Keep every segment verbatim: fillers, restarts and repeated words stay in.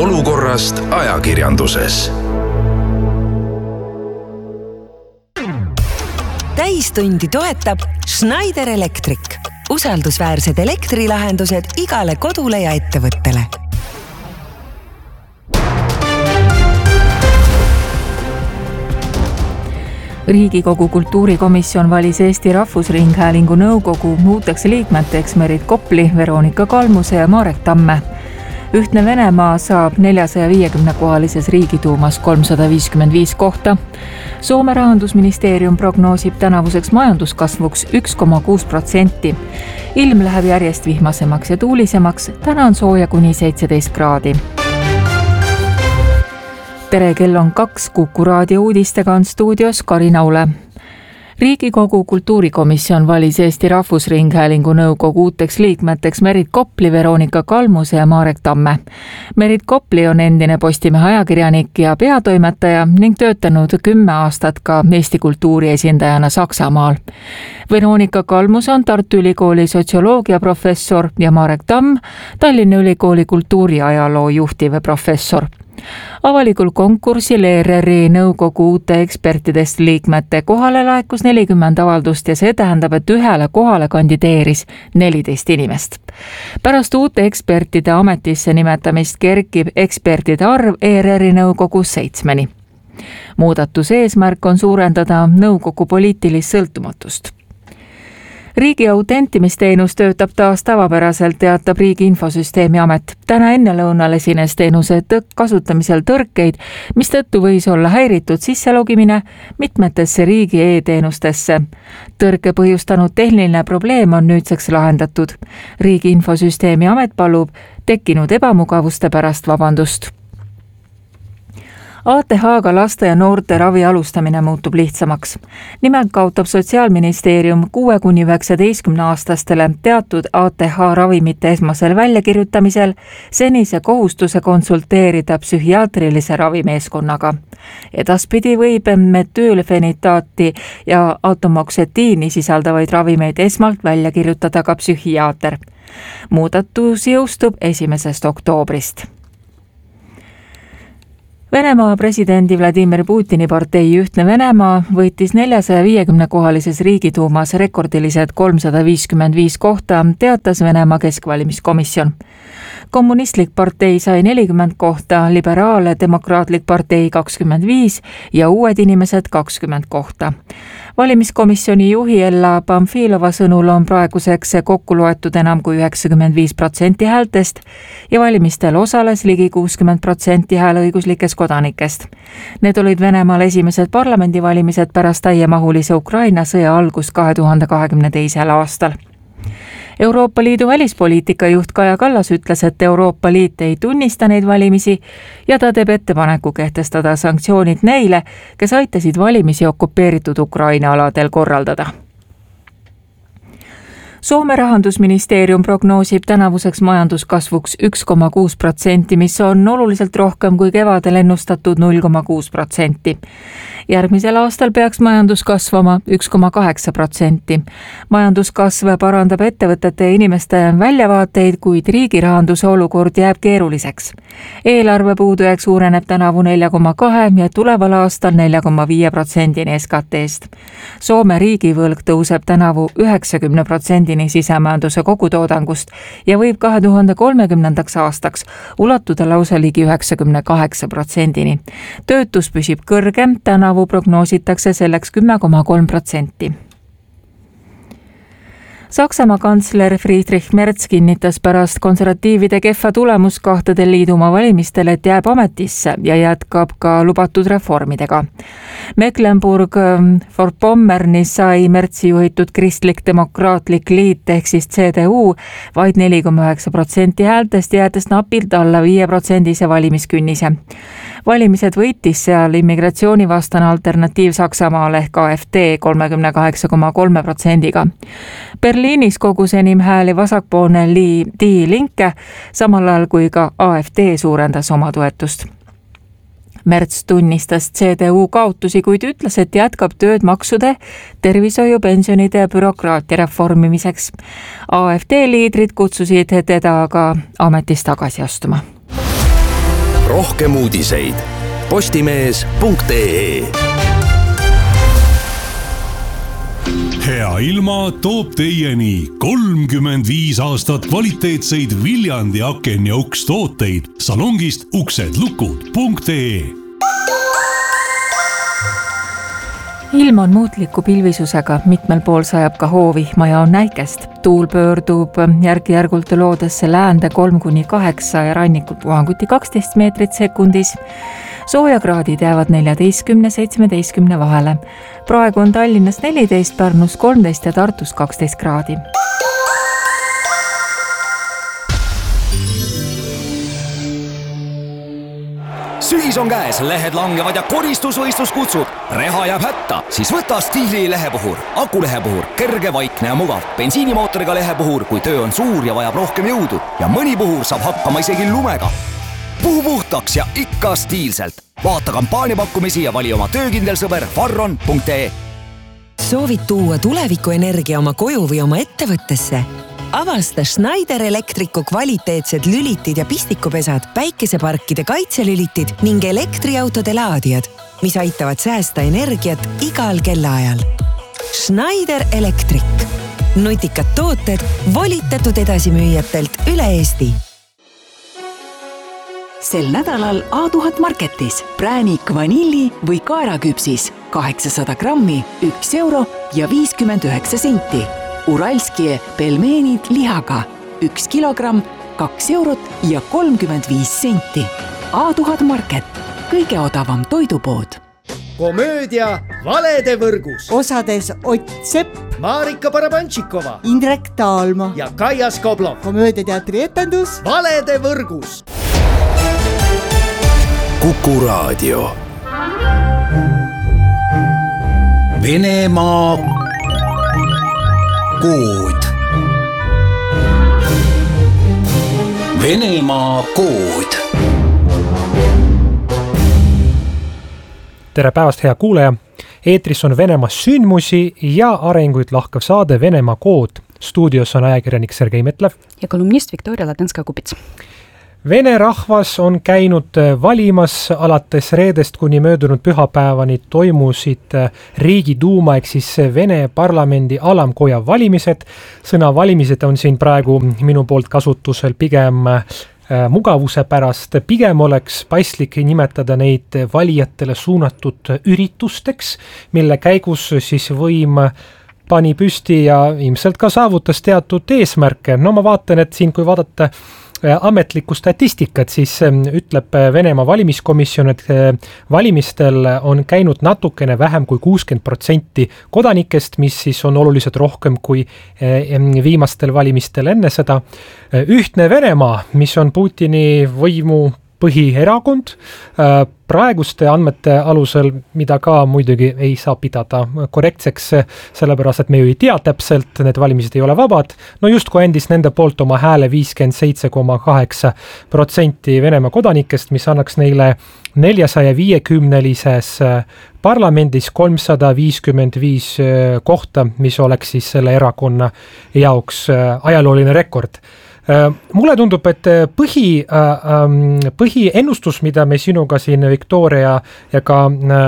olukorrast ajakirjanduses. Täistundi toetab Schneider Electric. Usaldusväärsed elektrilahendused igale kodule ja ettevõttele. Riigikogu kultuurikomisjon valis Eesti Rahvusringhäälingu nõukogu uuteks liikmeteks Merit Kopli, Veronika Kalmuse ja Marek Tamme. Ühtne Venemaa saab neljasaja viiekümne kohalises riigituumas kolmsada viiskümmend viis kohta. Soome rahandusministeerium prognoosib tänavuseks majanduskasvuks üks koma kuus protsenti. Ilm läheb järjest vihmasemaks ja tuulisemaks, täna on sooja kuni seitseteist kraadi. Tere, kell on kaks, Kuku raadio uudistega on stuudios Karina Ule. Riigikogu kultuurikomisjon valis Eesti Rahvusringhäälingu nõukogu uuteks liikmeteks Merit Kopli, Veronika Kalmuse ja Marek Tamme. Merit Kopli on endine Postimehe ajakirjanik ja peatoimetaja ning töötanud kümme aastat ka Eesti kultuuri esindajana Saksamaal. Veronika Kalmus on Tartu Ülikooli sotsioloogia professor ja Marek Tamm Tallinna Ülikooli kultuuriajaloo juhtiv professor. Avalikul konkursil E R R-i nõukogu uute ekspertidest liikmete kohale laekus nelikümmend avaldust ja see tähendab, et ühele kohale kandideeris neliteist inimest. Pärast uute ekspertide ametisse nimetamist kerkib ekspertide arv E R R-i nõukogus seitsmeni. Muudatuse eesmärk on suurendada nõukogu poliitilist sõltumatust. Riigi autentimisteenus töötab taas tavapäraselt, teatab Riigi Infosüsteemi Amet. Täna ennelõunal esines teenuse tõk kasutamisel tõrkeid, mis tõttu võis olla häiritud sisselogimine mitmetesse riigi e-teenustesse. Tõrke põhjustanud tehniline probleem on nüüdseks lahendatud. Riigi Infosüsteemi Amet palub tekkinud ebamugavuste pärast vabandust. A T H-ga laste ja noorte ravi alustamine muutub lihtsamaks. Nimelt kaotab Sotsiaalministeerium kuue kuni üheksateistkümne aastastele teatud A T H ravimite esmasel väljakirjutamisel senise kohustuse konsulteerida psühhiaatrilise ravimeeskonnaga. Edaspidi võib metüülfenitaati ja atomoksetiini sisaldavaid ravimeid esmalt välja kirjutada ka psühhiaater. Muudatus jõustub esimesest oktoobrist. Venemaa presidendi Vladimir Putini partei Ühtne Venemaa võitis neljasaja viiekümne kohalises riigituumas rekordilised kolmsada viiskümmend viis kohta, teatas Venemaa keskvalimiskomisjon. Kommunistlik partei sai nelikümmend kohta, liberaale demokraatlik partei kakskümmend viis ja uued inimesed kakskümmend kohta. Valimiskomisjoni juhi Ella Pamfilova sõnul on praeguseks kokku loetud enam kui üheksakümmend viis protsenti häältest ja valimistel osales ligi kuuskümmend protsenti hääleõiguslikest kodanikest. Need olid Venemaal esimesed parlamendivalimised pärast täiemahulise Ukraina sõja algust kahe tuhande kahekümne teisel aastal. Euroopa Liidu välispoliitika juht Kaja Kallas ütles, et Euroopa Liit ei tunnista neid valimisi ja ta teeb ettepaneku kehtestada sanktsioonid neile, kes aitasid valimisi okupeeritud Ukraina aladel korraldada. Soome rahandusministeerium prognoosib tänavuseks majanduskasvuks üks koma kuus protsenti, mis on oluliselt rohkem kui kevadel ennustatud null koma kuus protsenti. Järgmisel aastal peaks majandus kasvama üks koma kaheksa protsenti. Majanduskasv parandab ettevõtete ja inimeste väljavaateid, kuid riigi rahanduse olukord jääb keeruliseks. Eelarve puudujääk suureneb tänavu nelja koma kahe ja tuleval aastal nelja koma viie protsendini S K T-st. Soome riigivõlg tõuseb tänavu üheksakümne protsendini sisemajanduse kogutoodangust ja võib kahe tuhande kolmekümnendaks aastaks ulatuda lausa ligi üheksakümne kaheksa protsendini. Töötus püsib kõrgem, tänavu prognoositakse selleks kümme koma kolm protsenti. Saksamaa kantsler Friedrich Merz kinnitas pärast konservatiivide kehva tulemus kahtedel liidumaa valimistel, et jääb ametisse ja jätkab ka lubatud reformidega. Mecklenburg-Vorpommerni sai Merzi juhitud kristlik-demokraatlik liit ehk siis C D U vaid neli koma üheksa protsenti häältest, jäädes napilt alla viie protsendise valimiskünnise. Valimised võitis seal immigratsioonivastane alternatiiv Saksamaal ehk A F D kolmekümne kaheksa koma kolme protsendiga. Berliinis kogus enim hääli vasakpoolne Die Linke, samal ajal kui ka A F D suurendas oma toetust. Merz tunnistas C D U kaotusi, kuid ütles, et jätkab tööd maksude, tervishoiu, pensionide ja bürokraatia reformimiseks. A F D liidrid kutsusid teda aga ametist tagasi astuma. rohkem uudiseid postimees punkt ee. Hea ilma toob teieni kolmkümmend viis aastat kvaliteetseid Viljandi aken ja uks tooteid salongist uksedlukud punkt ee. Ilm on muutliku pilvisusega, mitmel pool sajab ka hoovihma ja on näikest. Tuul pöördub järgi-järgult loodesse läände kolm kuni kaheksa ja rannikul puhanguti kaksteist meetrit sekundis. Soojakraadid jäävad neljateistkümne seitsmeteistkümne vahele. Praegu on Tallinnas neliteist, Pärnus kolmteist ja Tartus kaksteist kraadi. Sügis on käes, lehed langevad ja koristusvõistlus kutsub. Reha jääb hätta, siis võta Stiili lehepuhur. Akulehepuhur, kerge, vaikne ja mugav. Bensiinimootoriga lehepuhur, kui töö on suur ja vajab rohkem jõudu. Ja mõni puhur saab hakkama isegi lumega. Puhu puhtaks ja ikka stiilselt. Vaata kampaaniapakkumisi ja vali oma töökindel sõber farron punkt ee. Soovid tuua tulevikuenergia oma koju või oma ettevõttesse? Avasta Schneider Electricu kvaliteetsed lülitid ja pistikupesad, päikeseparkide kaitselülitid ning elektriautode laadijad, mis aitavad säästa energiat igal kellaajal. Schneider Electric. Nutikad tooted volitatud edasimüüjatelt üle Eesti. Sel nädalal A tuhat Marketis präänik vanilli või kaeraküpsis kaheksasada grammi, üks euro ja viiskümmend üheksa senti. Uralskie pelmeenid lihaga, üks kilogramm, kaks eurot ja kolmkümmend viis senti. A tuhat Market, kõige odavam toidupood. Komöödia Valede võrgus. Osades Ott Sepp, Marika Barabantšikova, Indrek Taalma ja Kaia Skoblov. Komöödiateatri etendus Valede võrgus. Kuku raadio. Venemaa kood. Venemaa kood. Tere päevast, hea kuulaja! Eetris on Venemaa sündmusi ja arenguid lahkav saade Venemaa kood. Stuudios on ajakirjanik Sergei Metlev ja kolumnist Viktoria Ladenska-Kupits. Vene rahvas on käinud valimas alates reedest kuni möödunud pühapäevani toimusid Riigiduuma ehk siis Vene parlamendi alamkoja valimised. Sõna valimised on siin praegu minu poolt kasutusel pigem mugavuse pärast. Pigem oleks paslik nimetada neid valijatele suunatud üritusteks, mille käigus siis võim pani püsti ja ilmselt ka saavutas teatud eesmärke. No ma vaatan, et siin kui vaadata ametlikku statistikat, siis ütleb Venemaa valimiskomisjon, et valimistel on käinud natukene vähem kui kuuskümmend protsenti kodanikest, mis siis on oluliselt rohkem kui viimastel valimistel enne seda. Ühtne Venemaa, mis on Putini võimu põhierakond, praeguste andmete alusel, mida ka muidugi ei saa pidada korrektseks, sellepärast, et me ju ei tea täpselt, need valimised ei ole vabad, no just kui endis nende poolt oma hääle viiskümmend seitse koma kaheksa protsenti Venemaa kodanikest, mis annaks neile neljasaja viiekümnelises parlamendis kolmsada viiskümmend viis kohta, mis oleks siis selle erakonna jaoks ajalooline rekord. Mulle tundub, et põhi, põhiennustus, mida me sinuga siin Viktoria ja ka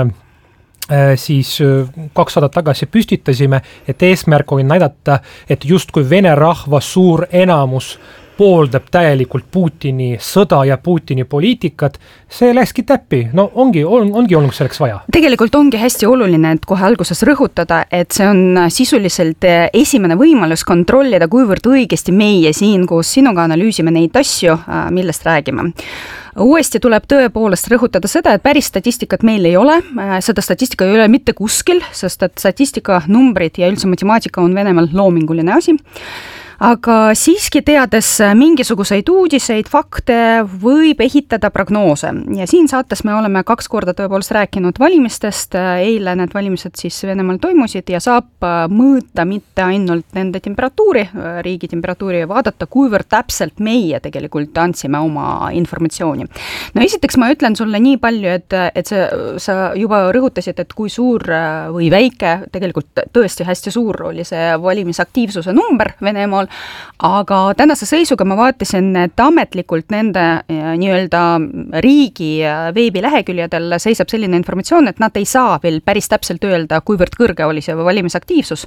siis kaks aastat tagasi püstitasime, et eesmärk on näidata, et just kui Vene rahva suur enamus pooldab täielikult Putini sõda ja Putini poliitikat, see läkski täppi. No ongi, on, ongi olnud selleks vaja. Tegelikult ongi hästi oluline, et kohe alguses rõhutada, et see on sisuliselt esimene võimalus kontrollida, kuivõrd õigesti meie siin koos sinuga analüüsime neid asju, millest räägime. Uuesti tuleb tõepoolest rõhutada seda, et päris statistikat meil ei ole, seda statistika ei ole mitte kuskil, sest et statistika, numbrid ja üldse matemaatika on Venemaal loominguline asi. Aga siiski teades mingisuguseid uudiseid, fakte võib ehitada prognoose. Ja siin saates me oleme kaks korda tõepoolest rääkinud valimistest. Eile need valimised siis Venemaal toimusid ja saab mõõta mitte ainult nende temperatuuri, riigi temperatuuri ja vaadata, kuivõrd täpselt meie tegelikult andsime oma informatsiooni. No esiteks ma ütlen sulle nii palju, et, et sa, sa juba rõhutasid, et kui suur või väike, tegelikult tõesti hästi suur oli see valimisaktiivsuse number Venemaal Venemaal, aga tänase seisuga ma vaatasin, et ametlikult nende nii-öelda riigi veebileheküljedel seisab selline informatsioon, et nad ei saa veel päris täpselt öelda, kuivõrd kõrge oli see valimisaktiivsus.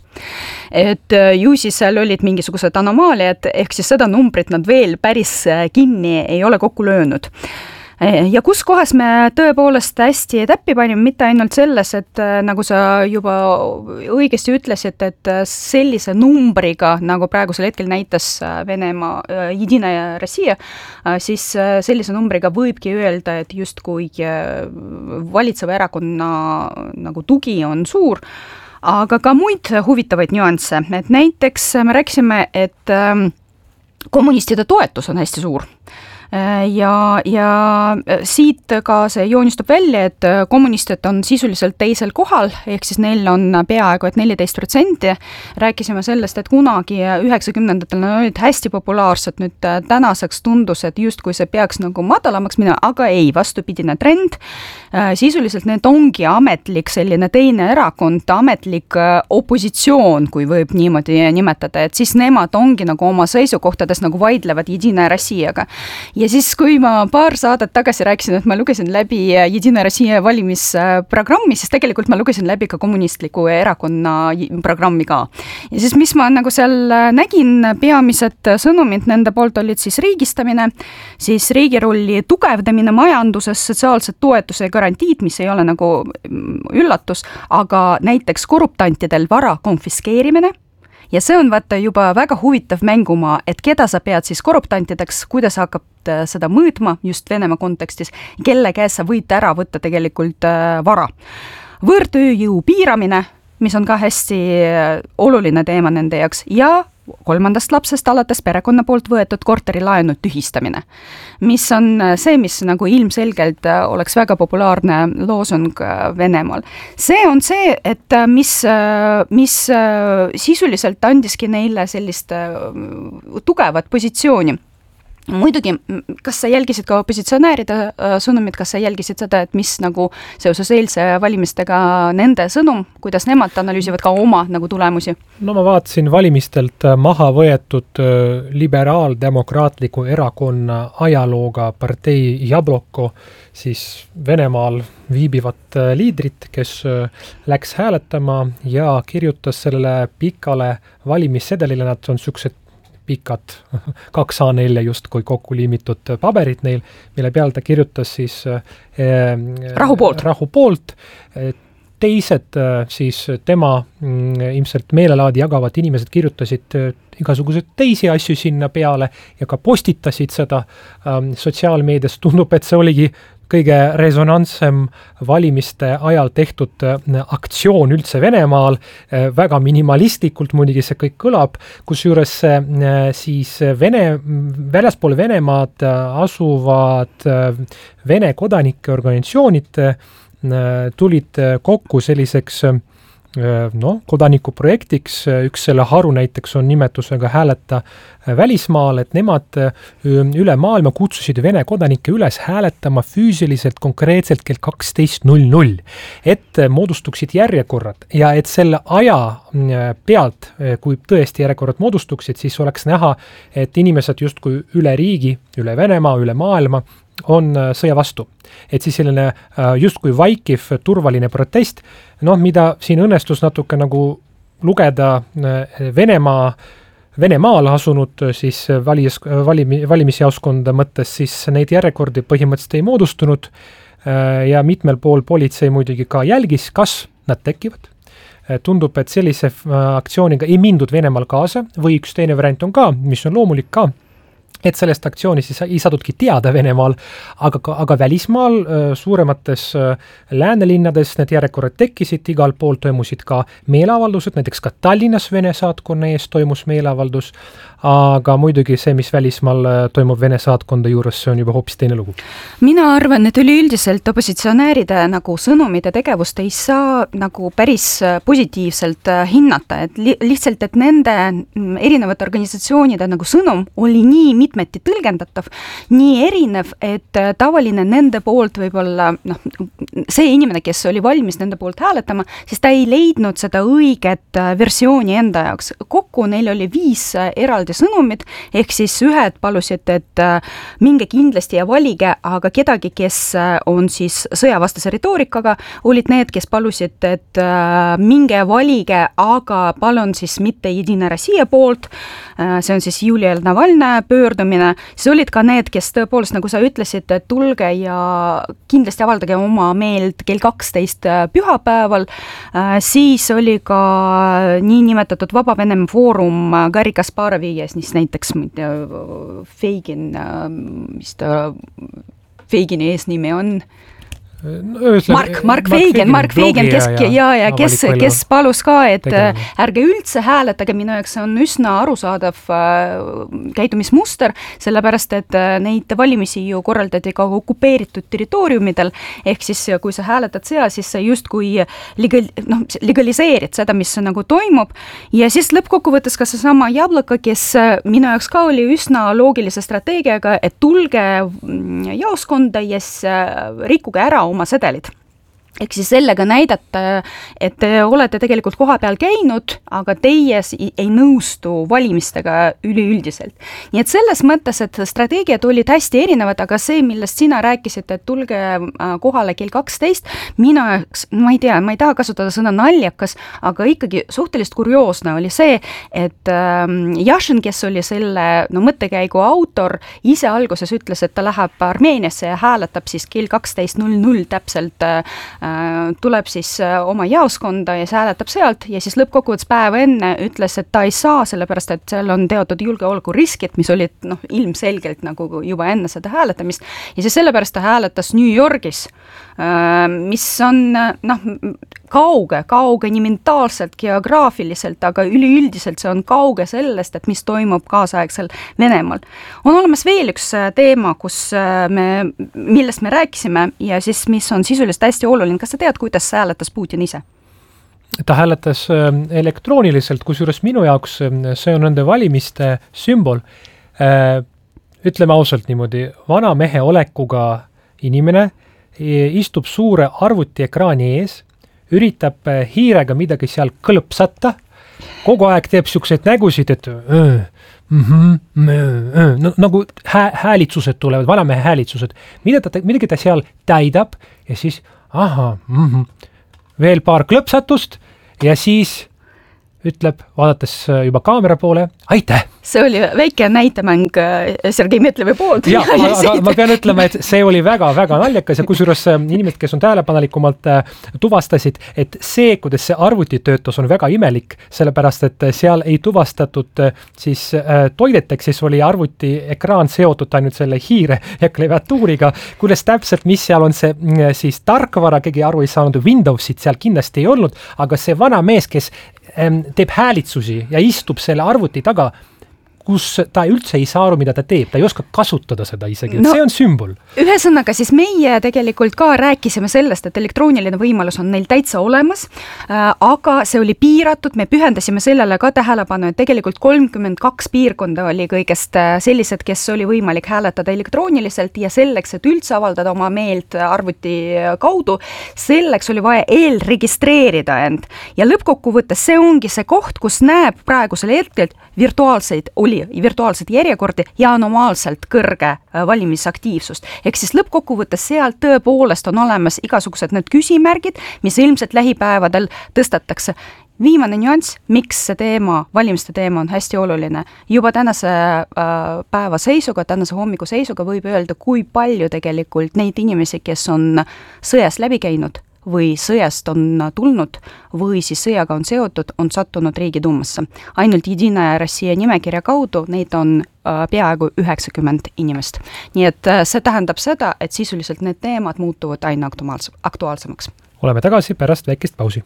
Et ju siis seal olid mingisugused anomaaliad, ehk siis seda numbrit nad veel päris kinni ei ole kokku löönud. Ja kus kohas me tõepoolest hästi täppi panime, mitte ainult selles, et nagu sa juba õigesti ütlesid, et sellise numbriga, nagu praegusel hetkel näitas Venemaa Jedina Rossija, siis sellise numbriga võibki öelda, et just kui valitseva erakonna nagu tugi on suur, aga ka muid huvitavaid nüansse, et näiteks me rääkisime, et kommunistide toetus on hästi suur. Ja, ja siit ka see joonistub välja, et kommunistid on sisuliselt teisel kohal, ehk siis neil on peaaegu et neliteist protsenti. Rääkisime sellest, et kunagi üheksakümnendatel nad olid hästi populaarsed, nüüd tänaseks tundus, et just kui see peaks nagu madalamaks minema, aga ei, vastupidine trend. Sisuliselt need ongi ametlik selline teine erakond, ametlik opositsioon, kui võib niimoodi nimetada, et siis nemad ongi nagu oma seisukohtades nagu vaidlevad Jedina Rossijaga. Ja siis, kui ma paar saadet tagasi rääkisin, et ma lugesin läbi Jedina Rossija valimisprogrammi, siis tegelikult ma lugesin läbi ka kommunistliku erakonna programmi ka. Ja siis, mis ma nagu seal nägin, peamised sõnumid nende poolt olid siis riigistamine, siis riigi rolli tugevdamine majanduses, sotsiaalsed toetuse ja garantiid, mis ei ole nagu üllatus, aga näiteks korruptantidel vara konfiskeerimine. Ja see on vaata juba väga huvitav mänguma, et keda sa pead siis korruptantideks, kuidas hakkab seda mõõtma just Venemaa kontekstis, kelle käes sa võid ära võtta tegelikult vara. Võõrtööjõu piiramine, mis on ka hästi oluline teema nende jaoks, ja kolmandast lapsest alates perekonna poolt võetud korterilaenu tühistamine, mis on see, mis nagu ilmselgelt oleks väga populaarne loosung Venemaal. See on see, et mis, mis sisuliselt andiski neile sellist tugevat positsiooni. Muidugi, kas sa jälgisid ka opositsionääride sõnumid, kas sa jälgisid seda, et mis nagu seoses eilse valimistega nende sõnum, kuidas nemad analüüsivad ka oma nagu tulemusi? No ma vaatasin valimistelt maha võetud liberaaldemokraatliku erakonna ajalooga partei Jabloko, siis Venemaal viibivat liidrit, kes läks hääletama ja kirjutas sellele pikale valimissedelile, nad on süksed pikad kaks A neli just kui kokku liimitud paberid neil, mille peal ta kirjutas siis eh, rahu poolt. Rahu poolt. Teised siis tema mm, ilmselt meelelaadi jagavad inimesed kirjutasid igasuguseid teisi asju sinna peale ja ka postitasid seda ähm, sotsiaalmeedias. Tundub, et see oligi kõige resonantsem valimiste ajal tehtud aktsioon üldse Venemaal, väga minimalistlikult muidugi see kõik kõlab, kus juures siis Vene, väljaspool Venemaad asuvad Vene kodanike organisatsioonid tulid kokku selliseks no, kodanikuprojektiks, üks selle haru näiteks on nimetusega Hääleta välismaal, et nemad üle maailma kutsusid Vene kodanikke üles hääletama füüsiliselt konkreetselt kell kaksteist null null, et moodustuksid järjekorrad ja et selle aja pealt, kui tõesti järjekorrad moodustuksid, siis oleks näha, et inimesed justkui üle riigi, üle Venemaa, üle maailma on sõja vastu. Et siis selline justkui vaikiv turvaline protest, noh, mida siin õnnestus natuke nagu lugeda Venemaa, Venemaal asunud siis valis, valimi, valimisjaoskonda mõttes, siis neid järjekordi põhimõtteliselt ei moodustunud ja mitmel pool politsei muidugi ka jälgis, kas nad tekivad. Tundub, et sellise aktsiooniga ei mindud Venemaal kaasa või üks teine variant on ka, mis on loomulik ka, et sellest aktsioonist ei saadudki teada Venemaal, aga, aga välismaal suuremates läänelinnades need järjekorrad tekkisid, igal pool toimusid ka meeleavaldused, näiteks ka Tallinnas Vene saatkonna ees toimus meeleavaldus, aga muidugi see, mis välismaal toimub Vene saatkonda juures, see on juba hoopis teine lugu. Mina arvan, et üleüldiselt opositsionääride nagu sõnumide tegevust ei saa nagu päris positiivselt hinnata, et li- lihtsalt, et nende erinevate organisatsioonide nagu sõnum oli nii mitmeti tõlgendatav, nii erinev, et tavaline nende poolt võib-olla, noh, see inimene, kes oli valmis nende poolt hääletama, siis ta ei leidnud seda õiget versiooni enda jaoks. Kokku neil oli viis eraldi moodi sõnumid, ehk siis ühed palusid, et minge kindlasti ja valige, aga kedagi, kes on siis sõjavastase retoorikaga, olid need, kes palusid, et minge valige, aga palun siis mitte Jedina Rossija poolt, see on siis Julia Navalnõja pöördumine, siis olid ka need, kes tõepoolest, nagu sa ütlesid, et tulge ja kindlasti avaldage oma meelt kell kaksteist pühapäeval, siis oli ka nii nimetatud Vaba Venemaa Foorum Garri Kasparovi ja siis näiteks Feigin, mis ta Feigini eesnimi on? No, Mark, Mark Feigin, Mark Feigin, kes, ja, ja, ja, kes, kes palus ka, et tegema. Ärge üldse hääletage, minu jaoks on üsna arusaadav käitumismuster, sellepärast, et neid valimisi ju korraldati ka okupeeritud territooriumidel, ehk siis kui sa hääletad seal, siis sa just kui legal, no, legaliseerid seda, mis nagu toimub, ja siis lõppkokkuvõttes ka see sama Jablaka, kes minu jaoks ka oli üsna loogilise strateegiaga, et tulge jaoskonda ja rikkuge ära oma sedelid. Ehk siis sellega näidata, et te olete tegelikult koha peal käinud, aga teie ei nõustu valimistega üleüldiselt. Nii et selles mõttes, et strateegiad olid hästi erinevad, aga see, millest sina rääkisid, et tulge kohale kell kaksteist, mina, ma ei tea, ma ei taha kasutada sõna naljakas, aga ikkagi suhteliselt kurioosne oli see, et Jašin, kes oli selle no, mõttekäigu autor, ise alguses ütles, et ta läheb Armeeniasse ja hääletab siis kell kaksteist null null täpselt tuleb siis oma jaoskonda ja see hääletab sealt ja siis lõppkokkuvõttes päeva enne ütles, et ta ei saa, sellepärast et seal on teatud julgeoleku riskid, mis olid noh, ilmselgelt nagu juba enne seda hääletamist ja siis sellepärast ta hääletas New Yorgis, mis on noh, kauge, kauge nii mentaalselt, geograafiliselt, aga üleüldiselt see on kauge sellest, et mis toimub kaasaegsel Venemaal. On olemas veel üks teema, kus me, millest me rääkisime ja siis mis on sisuliselt hästi oluline. Kas sa tead, kuidas hääletas Putin ise? Ta hääletas elektrooniliselt, kusjuures minu jaoks see on nende valimiste sümbol. Ütleme ausalt niimoodi, vana mehe olekuga inimene istub suure arvutiekraani ees, üritab hiirega midagi seal kõlpsata, kogu aeg teeb siukseid nägusid, et öö, mm-hmm, öö, no, nagu hää, häälitsused tulevad, vanamehe häälitsused, mida ta, midagi ta seal täidab ja siis aha, mm-hmm. veel paar klõpsatust ja siis ütleb, vaadates juba kaamera poole, aitäh! See oli väike näitemäng Sergei Metlevi poolt. Ja, aga, aga ma pean ütlema, et see oli väga-väga naljakas ja kusjuures inimesed, kes on tähelepanelikumalt tuvastasid, et see, kuidas see arvuti töötus on väga imelik, sellepärast, et seal ei tuvastatud siis toideteks, siis oli arvuti ekraan seotud ainult selle hiire ja klaviatuuriga, kuidas täpselt, mis seal on see siis tarkvara, keegi aru ei saanud, Windowsit seal kindlasti ei olnud, aga see vana mees, kes teeb häälitsusi ja istub selle arvuti taga, kus ta üldse ei saa aru, mida ta teeb, ta ei oska kasutada seda isegi, no, see on sümbol. Ühesõnaga, siis meie tegelikult ka rääkisime sellest, et elektrooniline võimalus on neil täitsa olemas, aga see oli piiratud, me pühendasime sellele ka tähelepanu, et tegelikult kolmkümmend kaks piirkonda oli kõigest sellised, kes oli võimalik hääletada elektrooniliselt ja selleks, et üldse avaldada oma meelt arvuti kaudu, selleks oli vaja eelregistreerida end. Ja lõppkokkuvõttes see ongi see koht, kus näeb praegusel hetkel virtuaalseid oli virtuaalsed järjekordi ja anomaalselt kõrge valimisaktiivsust. Ehk siis lõppkokkuvõttes sealt tõepoolest on olemas igasugused need küsimärgid, mis ilmselt lähipäevadel tõstatakse. Viimane nüanss, miks see teema, valimiste teema on hästi oluline. Juba tänase päeva seisuga, tänase hommiku seisuga võib öelda, kui palju tegelikult neid inimesi, kes on sõjas läbi käinud, või sõjast on tulnud või siis sõjaga on seotud, on sattunud Riigiduumasse. Ainult Jedina Rossija nimekirja kaudu neid on peaaegu üheksakümmend inimest. Nii et see tähendab seda, et sisuliselt need teemad muutuvad aina aktuaalsemaks. Oleme tagasi pärast väikest pausi.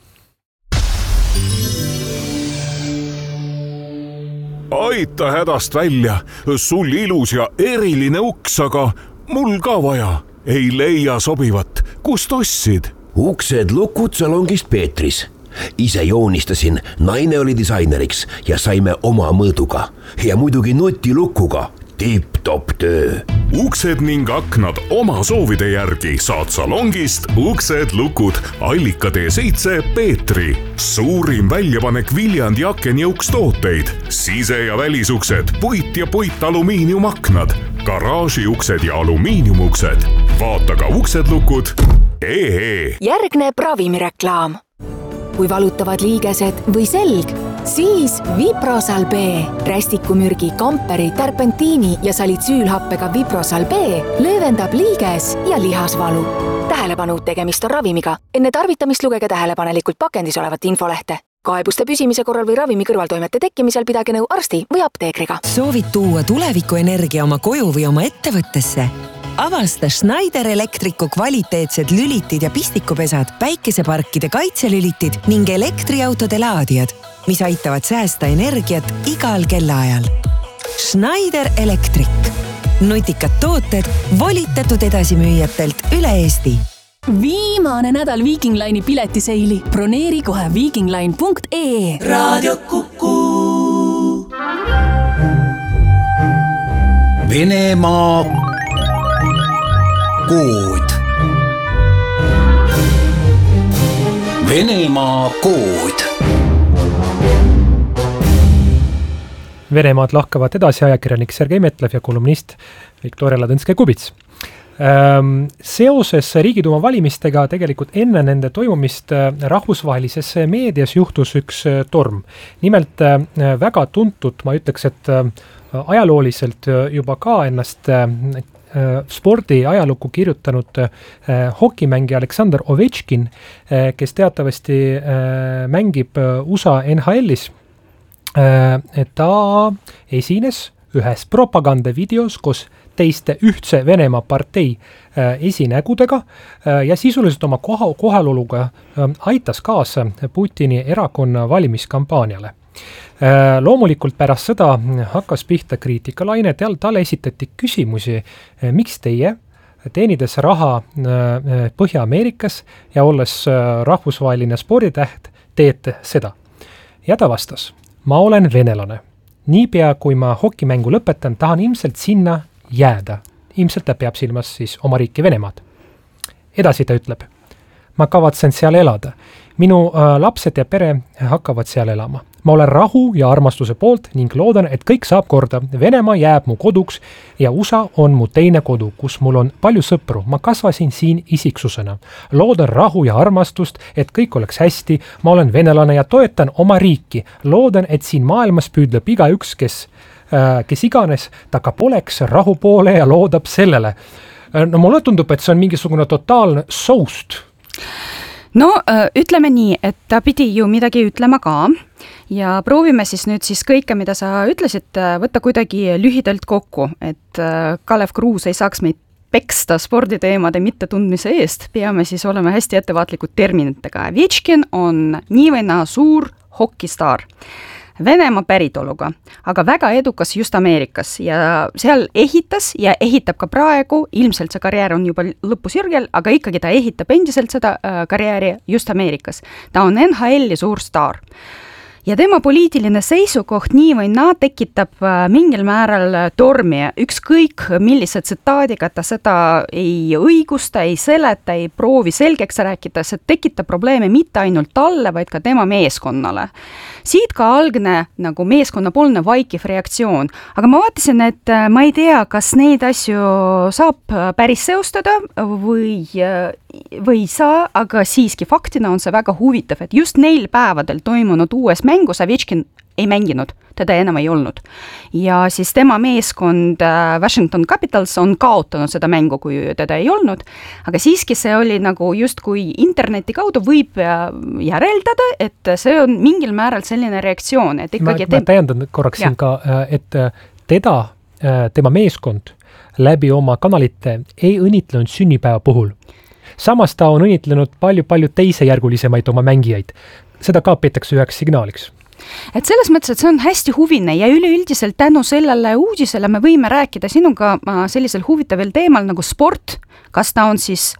Aita hädast välja, sul ilus ja eriline uks, aga mul ka vaja. Ei leia sobivat, kust ostsid? Uksed lukud salongist Peetris. Ise joonistasin, naine oli disaineriks ja saime oma mõõduga. Ja muidugi nutilukuga. tipp-topp töö. Uksed ning aknad oma soovide järgi saad salongist Uksed Lukud Allika tee seitse Peetri. Suurim väljapanek Viljandi aken- ja ukstooteid. Sise- ja välisuksed, puit- ja puit-alumiiniumaknad, garaažiuksed ja alumiiniumuksed. Vaata ka uksedlukud punkt ee. Järgneb ravimireklaam. Kui valutavad liigesed või selg, siis Viprosal B. Rästikumürgi, kamperi, terpentiini ja salitsüülhappega Viprosal B löövendab liiges ja lihasvalu. Tähelepanu, tegemist on ravimiga. Enne tarvitamist lugege tähelepanelikult pakendis olevat infolehte. Kaebuste püsimise korral või ravimi kõrvaltoimete tekkimisel pidage nõu arsti või apteekriga. Soovid tuua tulevikuenergia oma koju või oma ettevõttesse? Avasta Schneider Electricu kvaliteetsed lülitid ja pistikupesad, päikeseparkide kaitselülitid ning elektriautode laadijad, mis aitavad säästa energiat igal kellaajal. Schneider Electric. Nutikad tooted volitatud edasimüüjatelt üle Eesti. Viimane nädal Viking Line'i piletiseili. Broneeri kohe viikingline punkt ee. Raadio Kuku. Venemaa kood. Venemaa kood. Venemaad lahkavad edasi ajakirjanik Sergei Metlev ja kolumnist Viktoria Ladõnskaja-Kubits. Seoses Riigiduuma valimistega tegelikult enne nende toimumist rahvusvahelises meedias juhtus üks torm. Nimelt väga tuntud, ma ütleks, et ajalooliselt juba ka ennast spordi ajalukku kirjutanud hokimängija Aleksander Ovechkin, kes teatavasti mängib U S A N H L-is. Ta esines ühes propagandavideos koos teiste ühtse Venemaa partei esinägudega ja sisuliselt oma koha, kohaloluga aitas kaasa Putini erakonna valimiskampaaniale. Loomulikult pärast seda hakkas pihta kriitikalaine, talle esitati küsimusi, miks teie teenides raha Põhja-Ameerikas ja olles rahvusvaheline sporditäht teete seda. Ja ta vastas, ma olen venelane. Niipea kui ma hokimängu lõpetan, tahan ilmselt sinna jääda. Ilmselt ta peab silmas siis oma riiki Venemaad. Edasi ta ütleb, ma kavatsen seal elada. Minu äh, lapsed ja pere hakkavad seal elama. Ma olen rahu ja armastuse poolt ning loodan, et kõik saab korda. Venemaa jääb mu koduks ja U S A on mu teine kodu, kus mul on palju sõpru. Ma kasvasin siin isiksusena. Loodan rahu ja armastust, et kõik oleks hästi. Ma olen venelane ja toetan oma riiki. Loodan, et siin maailmas püüdleb iga üks, kes, äh, kes iganes, ta ka poleks rahu poole ja loodab sellele. No mulle tundub, et see on mingisugune totaalne soust. No ütleme nii, et ta pidi ju midagi ütlema ka ja proovime siis nüüd siis kõike, mida sa ütlesid, võtta kuidagi lühidalt kokku, et Kalev Kruus ei saaks meid peksta sporditeemade mittetundmise eest, peame siis olema hästi ettevaatlikud terminitega. Ovechkin on nii või naa suur hokistaar. Venemaa päritoluga, aga väga edukas just Ameerikas ja seal ehitas ja ehitab ka praegu, ilmselt see karjäär on juba lõpusirgel, aga ikkagi ta ehitab endiselt seda karjääri just Ameerikas. Ta on N H L-i suur staar. Ja tema poliitiline seisukoht nii või naa tekitab mingil määral tormi. Ükskõik millise tsitaadiga ta seda ei õigusta, ei seleta, ei proovi selgeks rääkida, see tekitab probleeme mitte ainult talle, vaid ka tema meeskonnale. Siit ka algne nagu meeskonnapoolne vaikiv reaktsioon. Aga ma vaatasin, et ma ei tea, kas neid asju saab päris seostada või, või saa, aga siiski faktina on see väga huvitav, et just neil päevadel toimunud uues mängus Ovechkin ei mänginud, teda enam ei olnud. Ja siis tema meeskond Washington Capitals on kaotanud seda mängu, kui teda ei olnud, aga siiski see oli nagu just kui interneti kaudu võib järeldada, et see on mingil määral selline reaktsioon. Et ikkagi ma, ma täiendan korraks siin ka, et teda, tema meeskond läbi oma kanalite ei õnnitlenud sünnipäeva puhul. Samas ta on õnnitlenud palju-palju teisejärgulisemaid oma mängijaid. Seda ka peetakse üheks signaaliks. Et selles mõttes, et see on hästi huvine ja üleüldiselt tänu sellele uudisele me võime rääkida sinuga sellisel huvitaval teemal nagu sport, kas ta on siis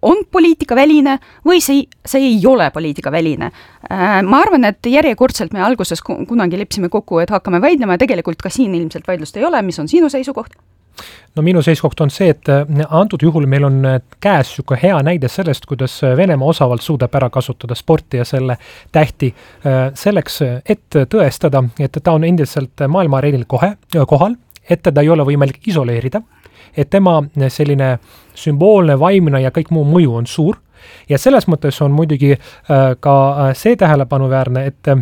on poliitikaväline või see, see ei ole poliitikaväline. Ma arvan, et järjekordselt me alguses kunagi lepsime kokku, et hakkame vaidlema ja tegelikult ka siin ilmselt vaidlust ei ole. Mis on sinu seisukoht? No minu seisukoht on see, et antud juhul meil on käes siuke hea näide sellest, kuidas Venemaa osavalt suudab ära kasutada sporti ja selle tähti selleks, et tõestada, et ta on endiselt maailma areenil kohe, kohal, et teda ei ole võimalik isoleerida, et tema selline sümboolne, vaimne ja kõik muu mõju on suur. Ja selles mõttes on muidugi ka see tähelepanuväärne, et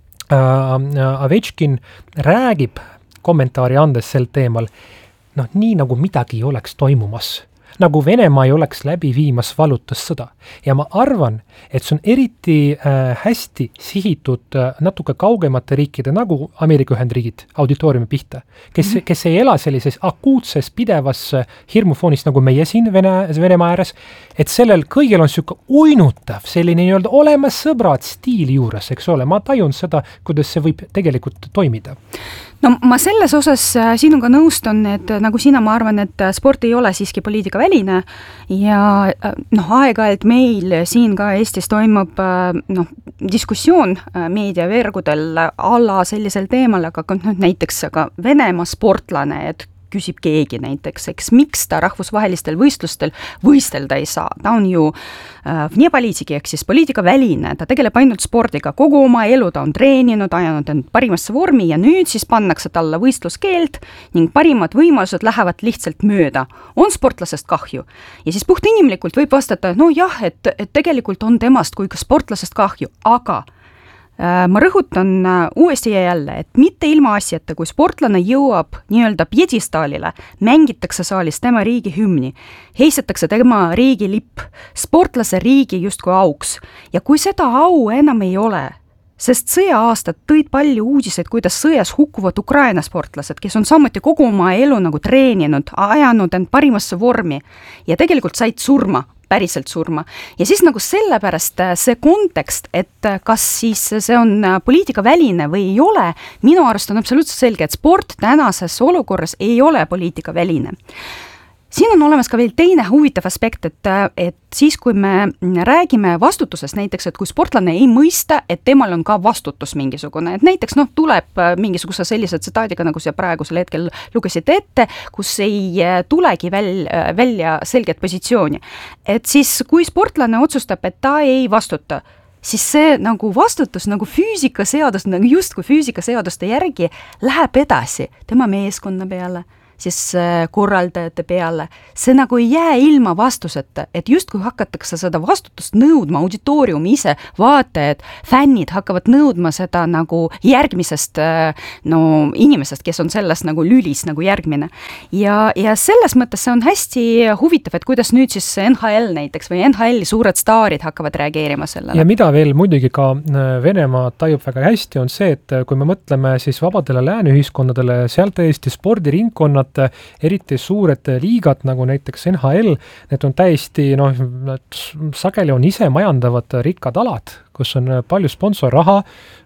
Ovechkin räägib kommentaari andes sel teemal, noh, nii nagu midagi ei oleks toimumas. Nagu Venemaa ei oleks läbi viimas valutussõda. Ja ma arvan, et see on eriti äh, hästi sihitud äh, natuke kaugemate riikide, nagu Ameerika Ühendriigid auditooriumi pihta, kes, mm-hmm. kes ei ela sellises akuutses pidevas hirmufoonis, nagu meie siin Vene, Venemaa ääres, et sellel kõigil on siuke uinutav, selline nii öelda olemas sõbrad stiili juures, eks ole. Ma tajun seda, kuidas see võib tegelikult toimida. No ma selles osas sinuga nõustun, et nagu sina, ma arvan, et sport ei ole siiski poliitikaväline ja noh, aeg-ajalt meil siin ka Eestis toimub noh, diskussioon meediavergudel alla sellisel teemal, aga noh, näiteks aga Venemaa sportlane, et küsib keegi näiteks, eks miks ta rahvusvahelistel võistlustel võistelda ei saa. Ta on ju äh, vne poliitiki, ehk siis poliitikaväline, ta tegeleb ainult spordiga, kogu oma elu ta on treeninud, ajanud end parimasse vormi ja nüüd siis pannakse talle võistluskeeld ning parimad võimalused lähevad lihtsalt mööda. On sportlasest kahju. Ja siis puht inimlikult võib vastata, no jah, et, et tegelikult on temast kui ka sportlasest kahju, aga ma rõhutan uuesti ja jälle, et mitte ilma asjata, kui sportlane jõuab nii-öelda pjedestaalile, mängitakse saalis tema riigi hümni, heisetakse tema riigi lipp, sportlase riigi justkui auks. Ja kui seda au enam ei ole, sest sõja-aastad tõid palju uudiseid, kuidas sõjas hukkuvad Ukraina sportlased, kes on samuti kogu oma elu nagu treeninud, ajanud end parimasse vormi ja tegelikult said surma, päriselt surma. Ja siis nagu sellepärast see kontekst, et kas siis see on poliitikaväline või ei ole, minu arust on absoluutselt selge, et sport tänases olukorras ei ole poliitikaväline. Siin on olemas ka veel teine huvitav aspekt, et, et siis kui me räägime vastutusest näiteks, et kui sportlane ei mõista, et temal on ka vastutus mingisugune, et näiteks noh, tuleb mingisuguse sellise tsitaadiga, nagu see praegusel hetkel lugesid ette, kus ei tulegi väl, välja selget positsiooni. Et siis kui sportlane otsustab, et ta ei vastuta, siis see nagu vastutus nagu füüsikaseadus, nagu justkui füüsikaseaduste järgi läheb edasi tema meeskonna peale, siis korraldajate peale. See nagu ei jää ilma vastuseta, et justkui hakatakse seda vastutust nõudma, auditooriumi ise, vaatajad, fännid hakkavad nõudma seda nagu järgmisest no, inimesest, kes on selles nagu lülis nagu järgmine. Ja, ja selles mõttes see on hästi huvitav, et kuidas nüüd siis N H L näiteks või N H L suured staarid hakkavad reageerima sellele. Ja mida veel muidugi ka Venemaa tajub väga hästi on see, et kui me mõtleme siis vabadele lääneühiskonnadele, seal tõesti spordiringkonnad, eriti suured liigad nagu näiteks N H L, need on täiesti, noh, sageli on ise majandavad rikkad alad, kus on palju sponsorraha,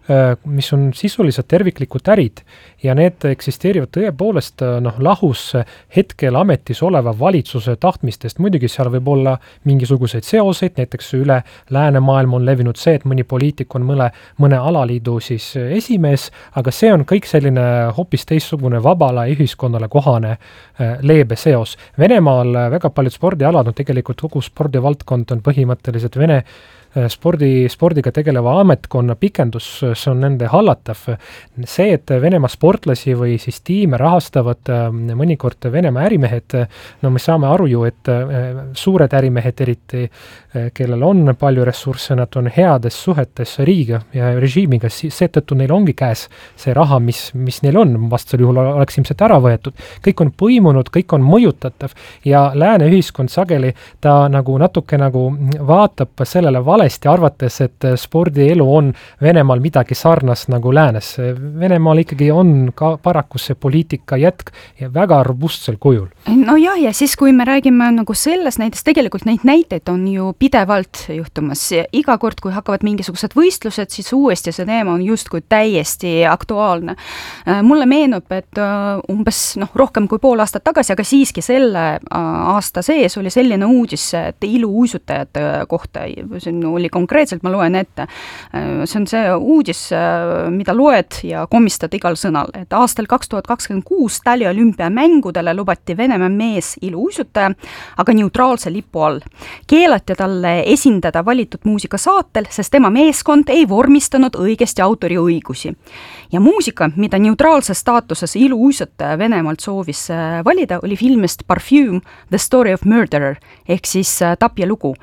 mis on sisuliselt terviklikud ärid ja need eksisteerivad tõepoolest noh, lahus hetkel ametis oleva valitsuse tahtmistest. Muidugi seal võib olla mingisuguseid seoseid, näiteks üle läänemaailm on levinud see, et mõni poliitik on mõne, mõne alaliidu siis esimees, aga see on kõik selline hoopis teistsugune vabale ühiskonnale kohane leebe seos. Venemaal väga paljud spordialad on tegelikult kogu spordivaldkond on põhimõtteliselt Vene spordi, spordiga tegeleva ametkonna pikendus, see on nende hallatav. See, et Venemaa sportlasi või siis tiime rahastavad mõnikord Venemaa ärimehed, no me saame aru ju, et suured ärimehed eriti, kellel on palju ressursse, nad on heades suhetes riigiga ja režiimiga, seetõttu neil ongi käes see raha, mis, mis neil on, vastasel juhul oleks ilmselt ära võetud. Kõik on põimunud, kõik on mõjutatav ja lääne ühiskond sageli ta nagu natuke nagu vaatab sellele vale valesti, arvates, et spordielu on Venemaal midagi sarnast nagu läänes. Venemaal ikkagi on ka paraku see poliitika jätk ja väga robustsel kujul. No jah, ja siis kui me räägime nagu selles näiteks, tegelikult neid näiteid on ju pidevalt juhtumas. Iga kord, kui hakkavad mingisugused võistlused, siis uuesti see teema on just kui täiesti aktuaalne. Mulle meenub, et umbes noh, rohkem kui pool aastat tagasi, aga siiski selle aasta sees oli selline uudis, et iluuisutajate kohta, see oli konkreetselt, ma loen ette, see on see uudis, mida loed ja komistad igal sõnal, et aastal kaks tuhat kakskümmend kuus Tali olümpiamängudele lubati Venemaa mees iluuisutaja, aga neutraalse lipu all. Keelati talle esindada valitud muusikasaatel, sest tema meeskond ei vormistanud õigesti autoriõigusi. Ja muusika, mida neutraalses staatuses iluuisutaja Venemaalt soovis valida, oli filmist Perfume, The Story of Murderer, ehk siis tapja lugu.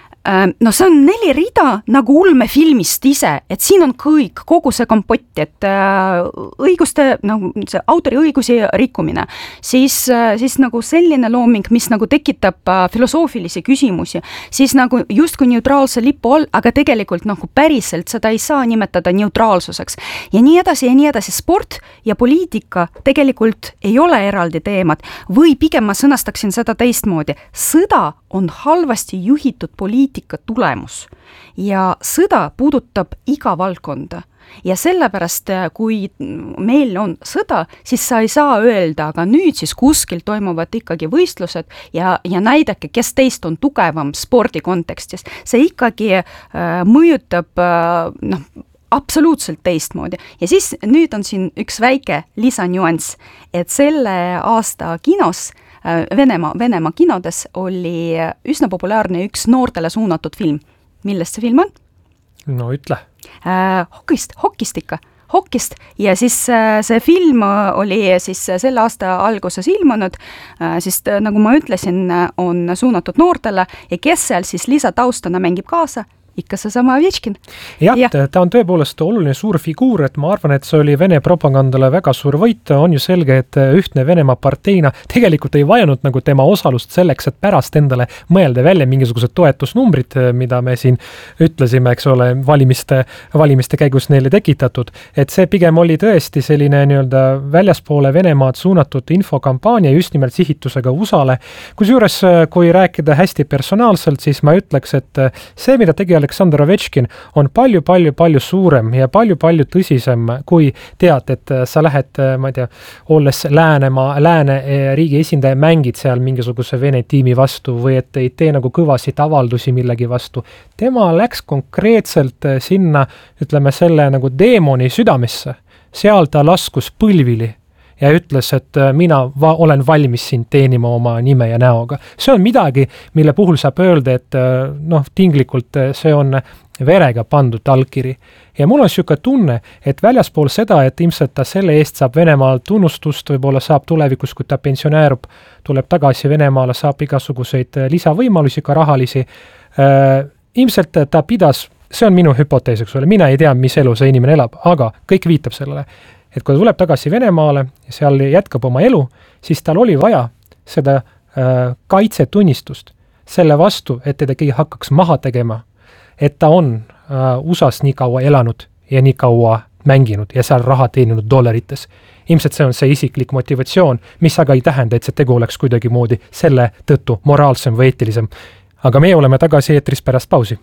No see on neli rida nagu ulmefilmist ise, et siin on kõik, kogu see kompott, et õiguste, nagu see autori õigusi rikkumine, siis, siis nagu selline looming, mis nagu tekitab filosoofilisi küsimusi, siis nagu justkui neutraalse lipu all, aga tegelikult nagu päriselt seda ei saa nimetada neutraalsuseks. Ja nii edasi ja nii edasi, sport ja poliitika tegelikult ei ole eraldi teemad, või pigem ma sõnastaksin seda teistmoodi. Sõda on halvasti juhitud poliitika tulemus ja sõda puudutab iga valdkonda. Ja sellepärast, kui meil on sõda, siis sa ei saa öelda, aga nüüd siis kuskil toimuvad ikkagi võistlused ja, ja näidake, kes teist on tugevam spordi kontekstis. See ikkagi äh, mõjutab äh, noh, absoluutselt teistmoodi. Ja siis nüüd on siin üks väike lisanüanss, et selle aasta kinos Venemaa, Venemaa kinodes oli üsna populaarne üks noortele suunatud film. Millest see film on? No ütle. Äh, hokist, hokist ikka. Hokist ja siis äh, see film oli siis selle aasta alguses ilmunud, äh, siis nagu ma ütlesin, on suunatud noortele ja kes seal siis lisataustana mängib kaasa? Ikka see sama Ovechkin. Jah, ja. Ta on tõepoolest oluline suur figuur, et ma arvan, et see oli Vene propagandale väga suur võit. On ju selge, et ühtne Venemaa parteina tegelikult ei vajanud nagu tema osalust selleks, et pärast endale mõelda välja mingisugused toetusnumbrid, mida me siin ütlesime, eks ole, valimiste, valimiste käigus neile tekitatud. Et see pigem oli tõesti selline nii-öelda väljaspoole Venemaad suunatud infokampaania just nimelt sihitusega U S A-le. Kusjuures, kui rääkida hästi personaalselt, siis ma ütleks, et see, mida tegi Aleksandr Ovechkin on palju-palju-palju suurem ja palju-palju tõsisem, kui tead, et sa lähed, ma ei tea, olles Läänemaa, Lääne riigi esindaja, mängid seal mingisuguse Vene tiimi vastu või et ei tee nagu kõvasid avaldusi millegi vastu. Tema läks konkreetselt sinna, ütleme, selle nagu deemoni südamesse. Seal ta laskus põlvili ja ütles, et mina va- olen valmis sind teenima oma nime ja näoga. See on midagi, mille puhul saab öelda, et noh, tinglikult see on verega pandud allkiri. Ja mul on siuke tunne, et väljaspool seda, et ilmselt ta selle eest saab Venemaal tunnustust, võib-olla saab tulevikus, kui ta pensioneerub, tuleb tagasi Venemaale, saab igasuguseid lisavõimalusi, ka rahalisi. Äh, ilmselt ta pidas, see on minu hüpotees, eks ole, mina ei tea, mis elu see inimene elab, aga kõik viitab sellele. Et kui ta tuleb tagasi Venemaale ja seal jätkab oma elu, siis tal oli vaja seda äh, kaitsetunnistust selle vastu, et teda keegi hakkaks maha tegema, et ta on äh, U S A-s nii kaua elanud ja nii kaua mänginud ja seal raha teeninud dollarites. Ilmselt see on see isiklik motivatsioon, mis aga ei tähenda, et see tegu oleks kuidagi moodi selle tõttu moraalsem või eetilisem. Aga meie oleme tagasi eetris pärast pausi.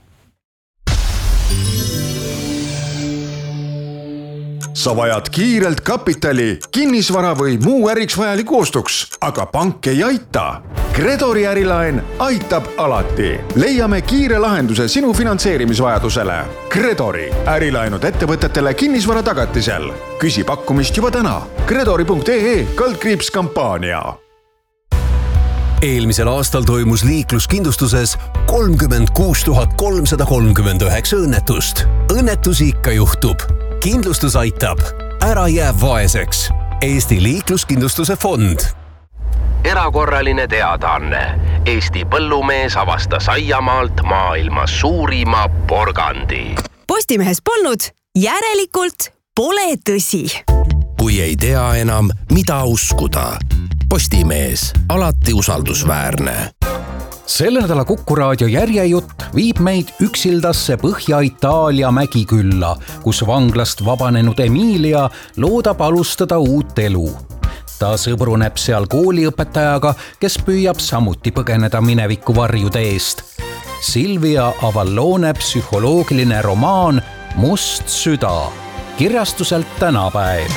Sa vajad kiirelt kapitali, kinnisvara või muu äriks vajaliku ostuks, aga pank ei aita. Gredori ärilaen aitab alati. Leiame kiire lahenduse sinu finantseerimisvajadusele. Gredori ärilaenud ettevõtetele kinnisvara tagatisel. Küsi pakkumist juba täna. Gredori punkt ee kaldkriips kampaania. Eelmisel aastal toimus liikluskindlustuses kolmkümmend kuus tuhat kolmsada kolmkümmend üheksa õnnetust. Õnnetusi ikka juhtub. Kindlustus aitab. Ära jää vaeseks. Eesti liikluskindlustuse fond. Erakorraline teadaanne. Eesti põllumees avastas aiamaalt maailma suurima porgandi. Postimehes polnud, järelikult pole tõsi. Kui ei tea enam, mida uskuda. Postimees, alati usaldusväärne. selle nädala Kuku raadio järjejutt viib meid üksildasse Põhja-Itaalia mägikülla, kus vanglast vabanenud Emilia loodab alustada uut elu. Ta sõbruneb seal kooliõpetajaga, kes püüab samuti põgeneda mineviku varjude eest. Silvia Avallone psühholoogiline romaan Must süda, kirjastuselt Tänapäev.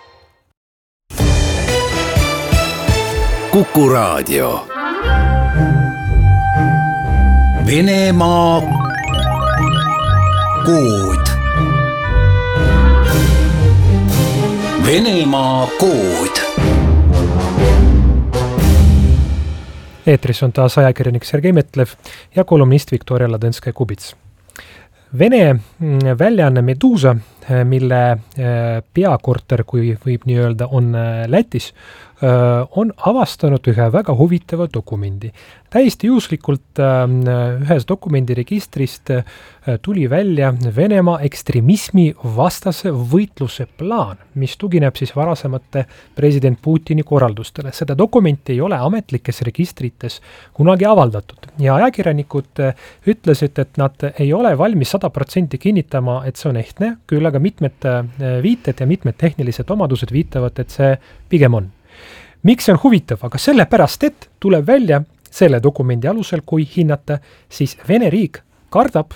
Kuku raadio. Venemaa kood. Venemaa kood. Eetris on taas ajakirjanik Sergei Metlev ja kolumnist Viktoria Ladõnskaja-Kubits. Vene väljaanne Medusa, mille peakorter, kui võib nii öelda, on Lätis, on avastanud ühe väga huvitava dokumendi. Täiesti juhuslikult ühes dokumendiregistrist tuli välja Venemaa ekstremismi vastase võitluse plaan, mis tugineb siis varasemate president Putini korraldustele. Seda dokumenti ei ole ametlikes registrites kunagi avaldatud ja ajakirjanikud ütlesid, et nad ei ole valmis sada protsenti kinnitama, et see on ehtne, küll aga mitmed viited ja mitmed tehnilised omadused viitavad, et see pigem on. Miks see on huvitav? Aga sellepärast, et tuleb välja selle dokumendi alusel, kui hinnata, siis Vene riik kardab,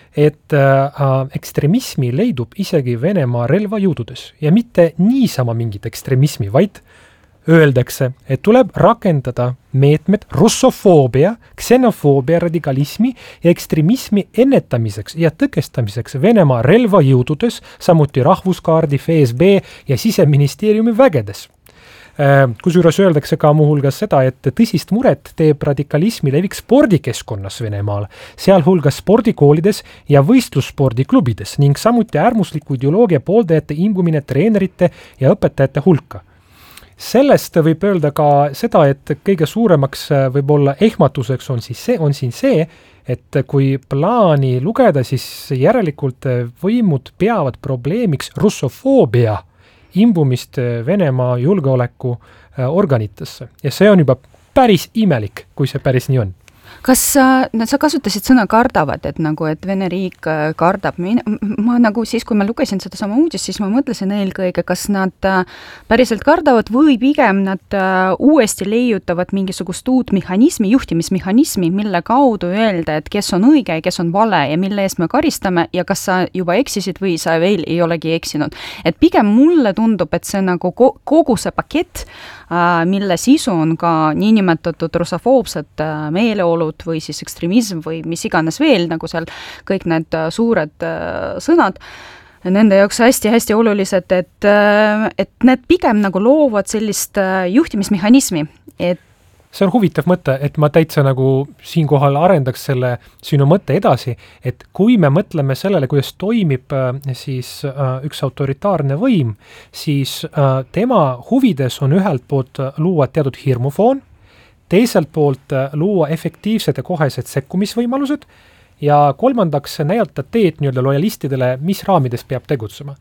et äh, ekstremismi leidub isegi Venemaa relvajõududes ja mitte niisama mingit ekstremismi, vaid öeldakse, et tuleb rakendada meetmed russofoobia, ksenofoobia, radikalismi ja ekstremismi ennetamiseks ja tõkestamiseks Venemaa relvajõududes, samuti rahvuskaardi, F S B ja siseministeeriumi vägedes. Kusjuures öeldakse ka muuhulgas seda, et tõsist muret teeb radikalismi levik spordikeskkonnas Venemaal, sealhulgas spordikoolides ja võistlusspordiklubides ning samuti äärmusliku ideoloogia pooldajate imbumine treenerite ja õpetajate hulka. Sellest võib öelda ka seda, et kõige suuremaks võib-olla ehmatuseks on, siis see, on siin see, et kui plaani lugeda, siis järelikult võimud peavad probleemiks russofoobia imbumist Venemaa julgeoleku organitesse. Ja see on juba päris imelik, kui see päris nii on. Kas sa, no, sa kasutasid sõna kardavad, et nagu, et Vene riik kardab? Ma, ma nagu siis, kui ma lugesin seda sama uudist, siis ma mõtlesin eelkõige, kas nad päriselt kardavad või pigem nad uuesti leiutavad mingisugust uut mehhanismi, juhtimismehhanismi, mille kaudu öelda, et kes on õige ja kes on vale ja mille eest me karistame ja kas sa juba eksisid või sa veel ei olegi eksinud. Et pigem mulle tundub, et see nagu kogu see pakett, mille sisu on ka niinimetatud russofoobsed meeleolud või siis ekstremism või mis iganes veel, nagu seal kõik need suured sõnad, nende jaoks hästi-hästi olulised, et, et need pigem nagu loovad sellist juhtimismehhanismi, et see on huvitav mõte, et ma täitsa nagu siinkohal arendaks selle sinu mõtte edasi, et kui me mõtleme sellele, kuidas toimib siis üks autoritaarne võim, siis tema huvides on ühelt poolt luua teatud hirmufoon, teiselt poolt luua efektiivsed ja kohesed sekkumisvõimalused ja kolmandaks näidata teed nii-öelda lojalistidele, mis raamides peab tegutsema.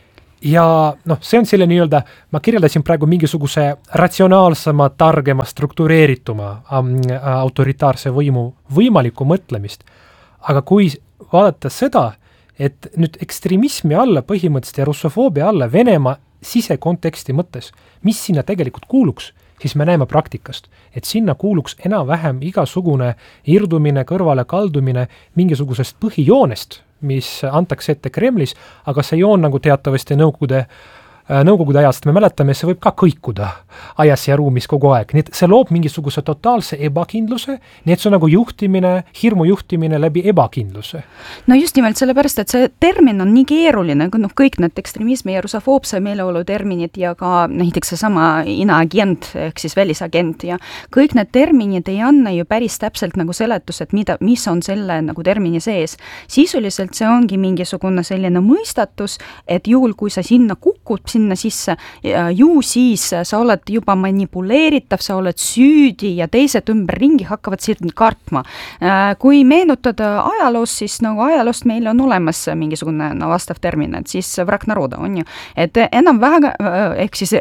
Ja noh, see on selle nii-öelda, ma kirjeldasin praegu mingisuguse ratsionaalsema, targema, struktureerituma autoritaarse võimu võimalikku mõtlemist. Aga kui vaadata seda, et nüüd ekstremismi alla põhimõtteliselt ja russofoobia alla Venemaa sisekonteksti mõttes, mis sinna tegelikult kuuluks, siis me näeme praktikast, et sinna kuuluks enam-vähem igasugune irdumine, kõrvale kaldumine mingisugusest põhijoonest, mis antakse ette Kremlis, aga see joon nagu teatavasti nõukogude, nõukogude ajast, me mäletame, see võib ka kõikuda ajas ja ruumis kogu aeg. Nii et see loob mingisuguse totaalse ebakindluse, nii et see on nagu juhtimine, hirmu juhtimine läbi ebakindluse. No just nimelt sellepärast, et see termin on nii keeruline, kui noh, kõik need ekstremismi ja russofoobse meeleolu terminid ja ka näiteks seesama inaagent ehk siis välisagent ja kõik need terminid ei anna ju päris täpselt nagu seletus, et mida, mis on selle nagu termini sees. Sisuliselt see ongi mingisugune selline mõistatus, et juhul kui sa sinna kukud, sinna sinna sisse, ju siis sa oled juba manipuleeritav, sa oled süüdi ja teised ümberringi hakkavad sind kartma. Kui meenutada ajaloost, siis nagu ajaloost meil on olemas mingisugune no, vastav termin, et siis vrak naroda on ju, et enam väga, ehk siis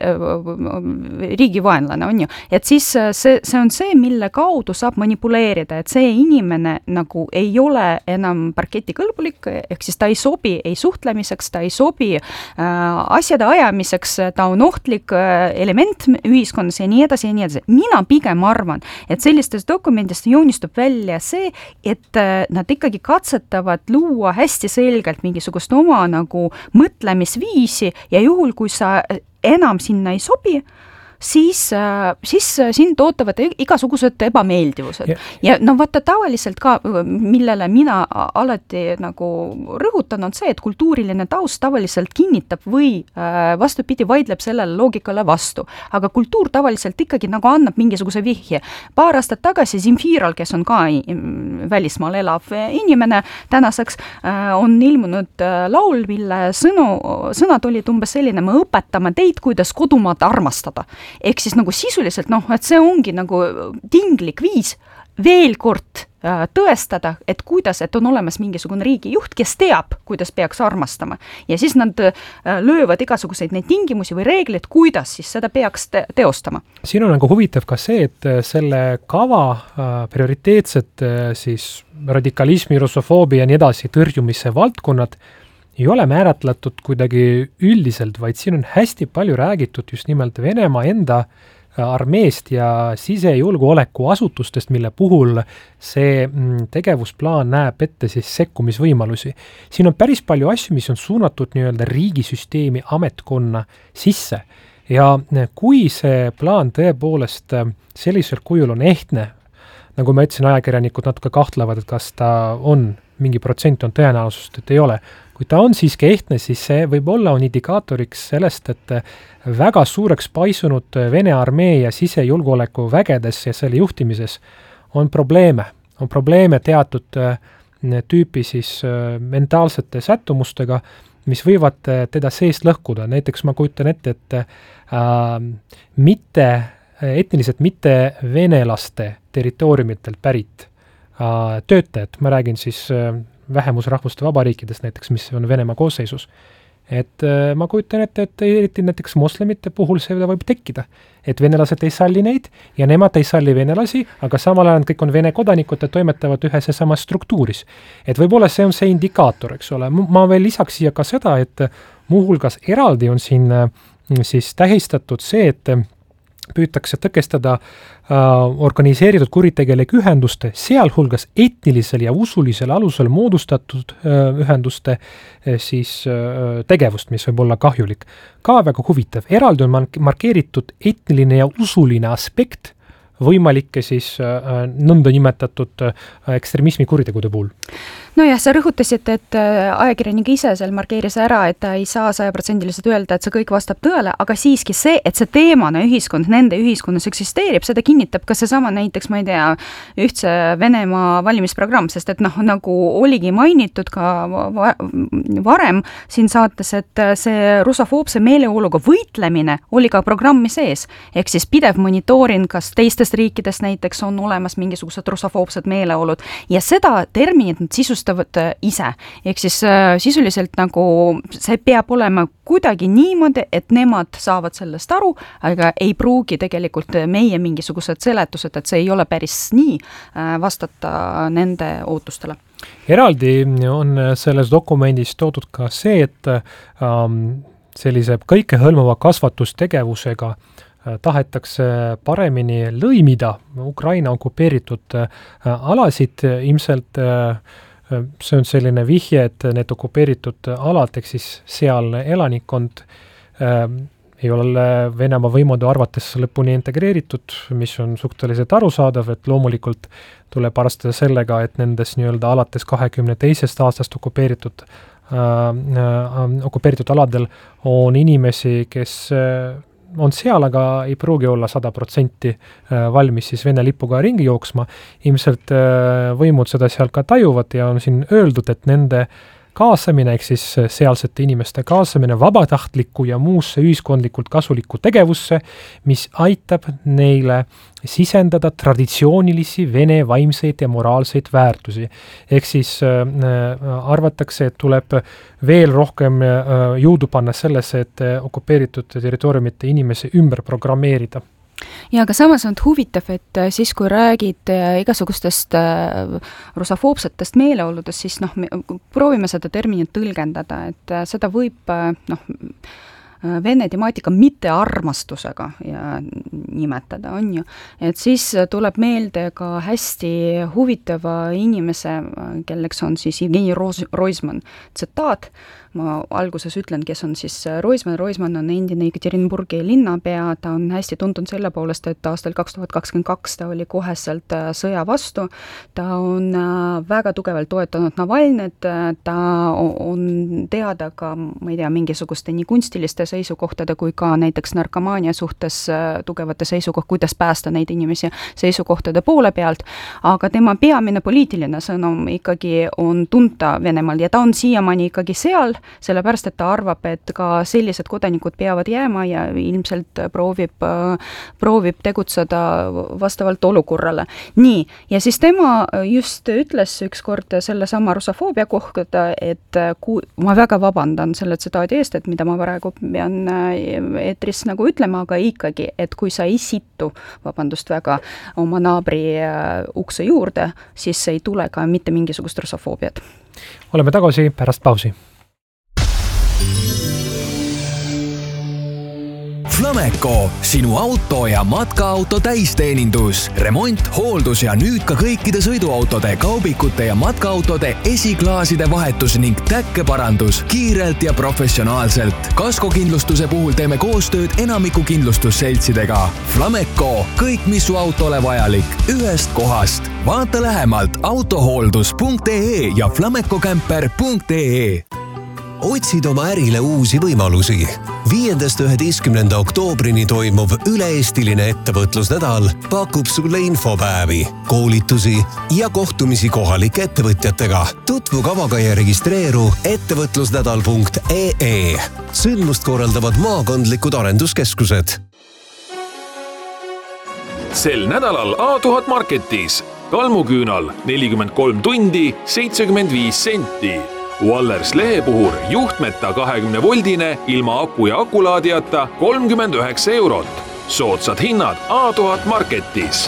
riigi vaenlane on ju, et siis see, see on see, mille kaudu saab manipuleerida, et see inimene nagu ei ole enam parketikõlbulik, ehk siis ta ei sobi ei suhtlemiseks, ta ei sobi äh, asjade ajamiseks, ta on ohtlik äh, element ühiskonnas ja nii edasi ja nii edasi. Mina pigem arvan, et sellistest dokumendist joonistub välja see, et äh, nad ikkagi katsetavad luua hästi selgelt mingisugust oma nagu mõtlemisviisi ja juhul, kui sa enam sinna ei sobi, siis, siis sind ootavad igasugused ebameeldivused. Ja, ja no vaata tavaliselt ka, millele mina alati nagu rõhutan, on see, et kultuuriline taust tavaliselt kinnitab või vastupidi vaidleb sellele loogikale vastu. Aga kultuur tavaliselt ikkagi nagu annab mingisuguse vihje. Paar aastat tagasi Zemfiral, kes on ka välismaal elav inimene tänaseks, on ilmunud laul, mille sõnu, sõnad olid umbes selline, me õpetame teid, kuidas kodumaad armastada. Ehk siis nagu sisuliselt, noh, et see ongi nagu tinglik viis veel kord äh, tõestada, et kuidas, et on olemas mingisugune riigijuht, kes teab, kuidas peaks armastama. Ja siis nad äh, löövad igasuguseid neid tingimusi või reegleid, kuidas siis seda peaks te- teostama. Siin on nagu huvitav ka see, et selle kava äh, prioriteetsed äh, siis radikalismi, russofoobia ja nii edasi tõrjumise valdkonnad ei ole määratletud kuidagi üldiselt, vaid siin on hästi palju räägitud just nimelt Venemaa enda armeest ja sisejulgeoleku asutustest, mille puhul see tegevusplaan näeb ette siis sekkumisvõimalusi. Siin on päris palju asju, mis on suunatud nii-öelda riigisüsteemi ametkonna sisse ja kui see plaan tõepoolest sellisel kujul on ehtne, nagu ma ütlesin, ajakirjanikud natuke kahtlevad, et kas ta on, mingi protsent on tõenäosust, et ei ole. Kui ta on siiski ehtne, siis see võib olla on indikaatoriks sellest, et väga suureks paisunud Vene armee ja sisejulgeoleku vägedes ja selle juhtimises on probleeme. On probleeme teatud tüüpi siis mentaalsete sättumustega, mis võivad teda seest lõhkuda. Näiteks ma kujutan ette, et äh, mitte, etniliselt mitte venelaste territooriumitelt pärit äh, töötajad, ma räägin siis äh, vähemusrahvuste vabariikidest näiteks, mis on Venemaa koosseisus. Et äh, ma kujutan ette, et eriti näiteks moslemite puhul see võib tekkida, et venelased ei salli neid ja nemad ei salli venelasi, aga samal ajal kõik on vene kodanikud ja toimetavad ühes ja samas struktuuris. Et võib-olla see on see indikaator, eks ole. Ma veel lisaks siia ka seda, et muuhulgas eraldi on siin äh, siis tähistatud see, et püütakse tõkestada äh, organiseeritud kuritegelike ühenduste, sealhulgas etnilisel ja usulisel alusel moodustatud äh, ühenduste äh, siis äh, tegevust, mis võib olla kahjulik. Ka väga huvitav. Eraldi on markeeritud etniline ja usuline aspekt võimalikke siis äh, nõnda nimetatud äh, ekstremismi kuritegude puhul. No jah, sa rõhutasid, et ajakirjanik ise seal markeeris ära, et ta ei saa sajaprotsendiliselt öelda, et see kõik vastab tõele, aga siiski see, et see teemana ühiskond, nende ühiskonnas eksisteerib, seda kinnitab ka seesama näiteks, ma ei tea, ühtse Venemaa valimisprogramm, sest et noh, nagu oligi mainitud ka varem siin saates, et see russofoobse meeleoluga võitlemine oli ka programmi sees, ehk siis pidev monitoorin, kas teistest riikidest näiteks on olemas mingisugused russofoobsed meeleolud ja seda terminit nad sisustavad ise. Ehk siis äh, sisuliselt nagu see peab olema kuidagi niimoodi, et nemad saavad sellest aru, aga ei pruugi tegelikult meie mingisugused seletused, et see ei ole päris nii äh, vastata nende ootustele. Eraldi on selles dokumendis toodud ka see, et ähm, sellise kõikehõlmava kasvatustegevusega tahetakse paremini lõimida Ukraina okupeeritud alasid. Ilmselt see on selline vihje, et need okupeeritud alad, ehk siis sealne elanikkond ei ole Venemaa võimude arvates lõpuni integreeritud, mis on suhteliselt arusaadav, et loomulikult tuleb arvestada sellega, et nendes nii-öelda alates kahekümne teisest aastast okupeeritud, äh, okupeeritud aladel on inimesi, kes on seal, aga ei pruugi olla sada protsenti valmis siis Vene lipuga ringi jooksma. Ilmselt võimud seda seal ka tajuvad ja on siin öeldud, et nende kaasamine, ehk siis sealsete inimeste kaasamine vabatahtlikku ja muusse ühiskondlikult kasulikku tegevusse, mis aitab neile sisendada traditsioonilisi vene vaimseid ja moraalseid väärtusi. Ehk siis äh, arvatakse, et tuleb veel rohkem äh, jõudu panna sellesse, et okupeeritud territooriumite inimesi ümber programmeerida. Ja aga samas on huvitav, et siis kui räägid igasugustest rusofoobsetest meeleoludest, siis noh, proovime seda terminit tõlgendada, et seda võib noh, vene temaatika mitte armastusega ja nimetada, on ju. Et siis tuleb meelde ka hästi huvitava inimese, kelleks on siis Evgeni Roisman tsitaat. Ma alguses ütlen, kes on siis Roisman. Roisman on endine Ekaterinburgi linnapea, ta on hästi tuntud selle poolest, et aastal kaks tuhat kakskümmend kaks ta oli koheselt sõja vastu, ta on väga tugevalt toetanud Navalnit, ta on teada ka, ma ei tea, mingisuguste nii kunstiliste seisukohtade kui ka näiteks narkomaania suhtes tugevate seisukoht, kuidas päästa neid inimesi seisukohtade poole pealt, aga tema peamine poliitiline sõnum ikkagi on tunta Venemaal ja ta on siiamaani ikkagi seal, sellepärast, et ta arvab, et ka sellised kodanikud peavad jääma ja ilmselt proovib, proovib tegutseda vastavalt olukorrale. Nii, ja siis tema just ütles ükskord selle sama rusofoobia kohta, et kui, ma väga vabandan selle tsitaadi eest, et mida ma praegu pean eetris nagu ütlema, aga ikkagi, et kui sa ei situ, vabandust väga, oma naabri ukse juurde, siis ei tule ka mitte mingisugust rusofoobiat. Oleme tagasi pärast pausi. Flameco, sinu auto ja matkaauto täisteenindus, remont, hooldus ja nüüd ka kõikide sõiduautode, kaubikute ja matkaautode esiklaaside vahetus ning täkkeparandus kiirelt ja professionaalselt. Kaskokindlustuse puhul teeme koostööd enamiku kindlustusseltsidega. Flameco, kõik mis su autole vajalik, ühest kohast. Vaata lähemalt autohooldus punkt ee ja flamecocamper punkt ee. Otsid oma ärile uusi võimalusi. Viiendast üheteistkümnenda oktoobrini toimuv üle-eestiline ettevõtlusnädal pakub sulle infopäevi, koolitusi ja kohtumisi kohalike ettevõtjatega. Tutvu kavaga ja registreeru ettevõtlusnädal punkt ee. Sündmust korraldavad maakondlikud arenduskeskused. Sel nädalal A tuhat Marketis kalmuküünal nelikümmend kolm tundi, seitsekümmend viis senti. Wallers lehepuhur juhtmeta kahekümne voldine ilma aku ja akulaadijata kolmkümmend üheksa eurot. Soodsad hinnad A tuhat Marketis.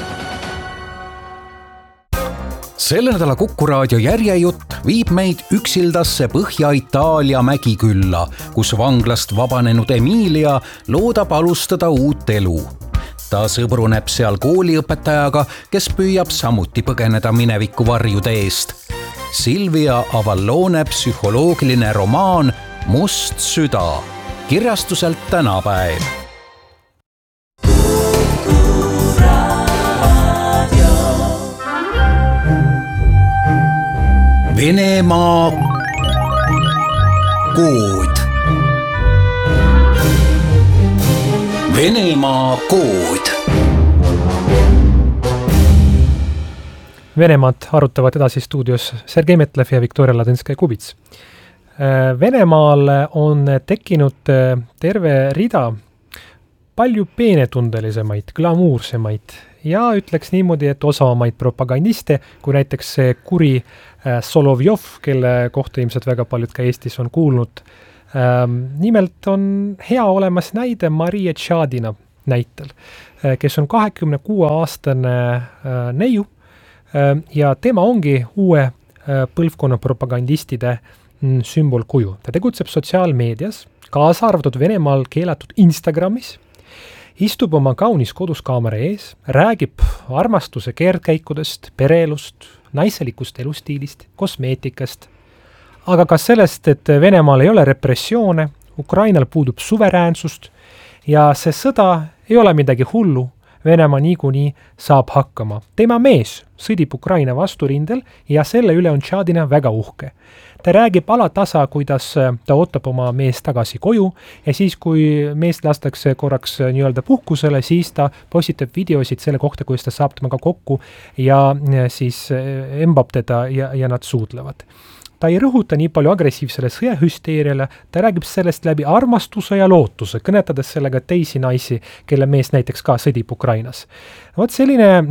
Selle nädala Kuku raadio järjejutt viib meid üksildasse Põhja-Itaalia mägikülla, kus vanglast vabanenud Emilia loodab alustada uut elu. Ta sõbruneb seal kooliõpetajaga, kes püüab samuti põgeneda mineviku varjude eest. Silvia Avallone psühholoogiline romaan Must süda, kirjastuselt Tänapäev. Venemaa kood. Venemaa kood. Venemaad arutavad edasi stuudios Sergei Metlev ja Viktoria Ladõnskaja-Kubits. Venemaal on tekkinud terve rida palju peenetundelisemaid, glamuursemaid ja ütleks niimoodi, et osavamaid propagandiste, kui näiteks see kuri Solovjov, kelle kohta ilmselt väga paljud ka Eestis on kuulnud. Nimelt on hea olemas näide Maria Tšadina näitel, kes on kahekümne kuue aastane neiu, ja tema ongi uue põlvkonna propagandistide sümbolkuju. Ta tegutseb sotsiaalmeedias, kaasa arvatud Venemaal keelatud Instagramis, istub oma kaunis koduskaamera ees, räägib armastuse keerdkäikudest, pereelust, naiselikust elustiilist, kosmeetikast, aga ka sellest, et Venemaal ei ole repressioone, Ukrainal puudub suveräänsust ja see sõda ei ole midagi hullu, Venemaa niikuinii saab hakkama. Tema mees sõdib Ukraina vasturindel ja selle üle on Tšadina väga uhke. Ta räägib alatasa, kuidas ta ootab oma mees tagasi koju ja siis, kui mees lastakse korraks nii-öelda puhkusele, siis ta postitab videosid selle kohta, kuidas ta saab temaga kokku ja siis embab teda ja, ja nad suudlevad. ta ei rõhuta nii palju agressiivsele sõjahüsteeriale, ta räägib sellest läbi armastuse ja lootuse, kõnetades sellega teisi naisi, kelle mees näiteks ka sõdib Ukrainas. Vot selline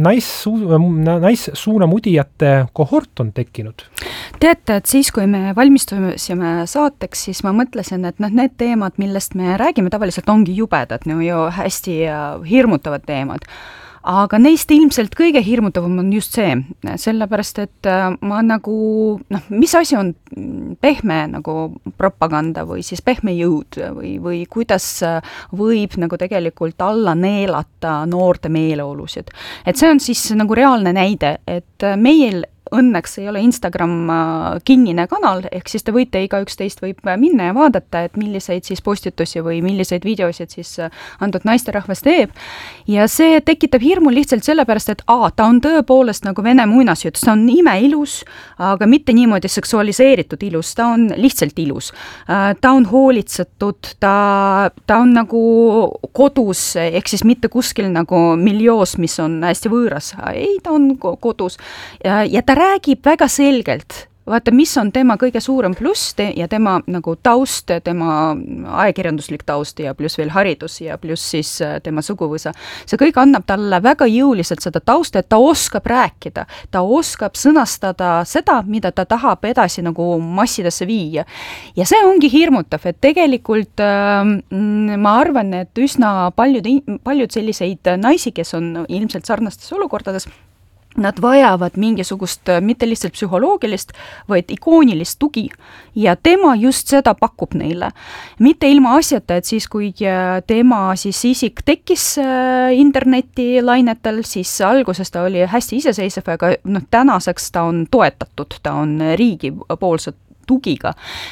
naissuunamudijate kohort on tekkinud. Teate, et siis, kui me valmistusime saateks, siis ma mõtlesin, et noh, need teemad, millest me räägime, tavaliselt ongi jubedad, no ju hästi hirmutavad teemad. Aga neist ilmselt kõige hirmutavam on just see, sellepärast, et ma nagu, noh, mis asi on pehme nagu propaganda või siis pehme jõud või, või kuidas võib nagu tegelikult alla neelata noorte meeleolusid. Et see on siis nagu reaalne näide, et meil õnneks ei ole Instagram kinnine kanal, ehk siis te võite igaüks teist võib minna ja vaadata, et milliseid siis postitusi või milliseid videosid siis antud naisterahvas teeb. Ja see tekitab hirmu lihtsalt sellepärast, et a, ta on tõepoolest nagu vene muinasjutt, ta on imeilus, aga mitte niimoodi seksualiseeritud ilus, ta on lihtsalt ilus. Ta on hoolitsetud, ta, ta on nagu kodus, ehk siis mitte kuskil nagu miljoos, mis on hästi võõras. Ei, ta on kodus ja, ja ta räägib väga selgelt, vaata, mis on tema kõige suurem pluss te, ja tema nagu taust, tema ajakirjanduslik taust ja pluss veel haridus ja pluss siis tema suguvõsa. See kõik annab talle väga jõuliselt seda tausta, et ta oskab rääkida, ta oskab sõnastada seda, mida ta tahab edasi nagu massidesse viia. Ja see ongi hirmutav, et tegelikult äh, ma arvan, et üsna paljud, paljud selliseid naisi, kes on ilmselt sarnastes olukordades, nad vajavad mingisugust mitte lihtsalt psühholoogilist, vaid ikoonilist tugi ja tema just seda pakub neile. Mitte ilma asjata, et siis kui tema siis isik tekkis interneti lainetel, siis alguses ta oli hästi iseseisev, aga no, tänaseks ta on toetatud, ta on riigi poolset tugiga.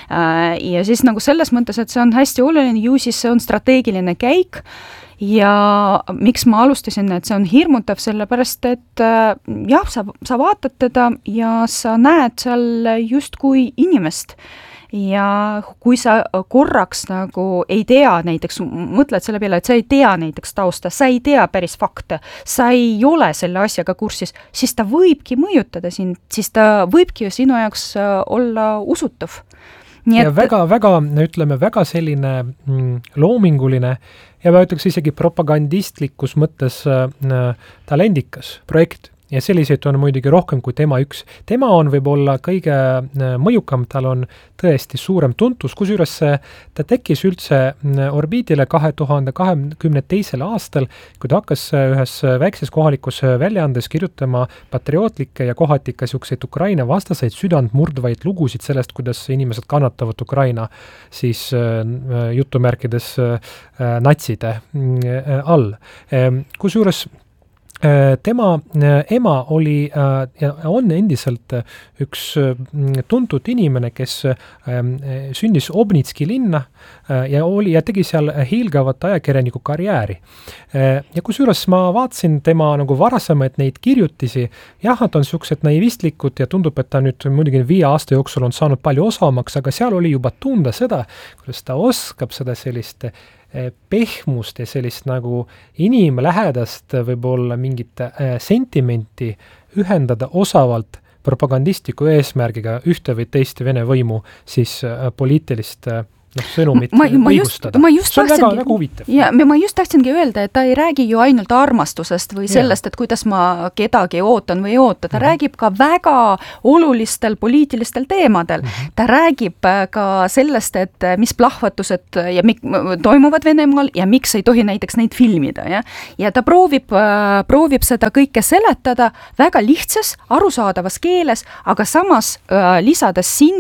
Ja siis nagu selles mõttes, et see on hästi oluline, ju siis see on strateegiline käik ja miks ma alustasin, et see on hirmutav, sellepärast, et jah, sa, sa vaatad teda ja sa näed seal just kui inimest. Ja kui sa korraks nagu ei tea näiteks, mõtled selle peale, et sa ei tea näiteks tausta, sa ei tea päris fakte, sa ei ole selle asjaga kursis, siis ta võibki mõjutada sind, siis ta võibki sinu jaoks olla usutav. Nii et... Ja väga, väga, ütleme, väga selline mm, loominguline ja ma ütleks isegi propagandistlikus mõttes äh, talendikas projekt. Ja selliseid on muidugi rohkem kui tema üks. Tema on võib-olla kõige mõjukam, tal on tõesti suurem tuntus, kusjuures ta tekkis üldse orbiidile kahe tuhande kahekümne teisel aastal, kui ta hakkas ühes väikses kohalikus väljaandes kirjutama patriootlikke ja kohati ka siukseid Ukraina vastaseid südantmurdvaid lugusid sellest, kuidas inimesed kannatavad Ukraina siis jutumärkides natside all. Kusjuures tema ema oli ja on endiselt üks tuntud inimene, kes sündis Obnitski linna ja, oli, ja tegi seal hiilgavat ajakirjaniku karjääri. Ja kusjuures ma vaatasin tema nagu varasemaid neid kirjutisi, jah, nad on siuksed naivistlikud ja tundub, et ta nüüd muidugi viie aasta jooksul on saanud palju osavamaks, aga seal oli juba tunda seda, kuidas ta oskab seda sellist pehmust ja sellist nagu inimlähedast võib-olla mingit sentimenti ühendada osavalt propagandistiku eesmärgiga ühte või teist Vene võimu siis poliitilist noh, sõnumit ma, ma õigustada. Just, see on väga, väga huvitav. Ja ma just tahtsingi öelda, et ta ei räägi ju ainult armastusest või sellest, ja. Et kuidas ma kedagi ootan või ei oota. Ta mm-hmm. räägib ka väga olulistel poliitilistel teemadel. Mm-hmm. Ta räägib ka sellest, et mis plahvatused ja mik, toimuvad Venemaal ja miks ei tohi näiteks neid filmida. Ja, ja ta proovib, proovib seda kõike seletada väga lihtsas, arusaadavas keeles, aga samas äh, lisades sinna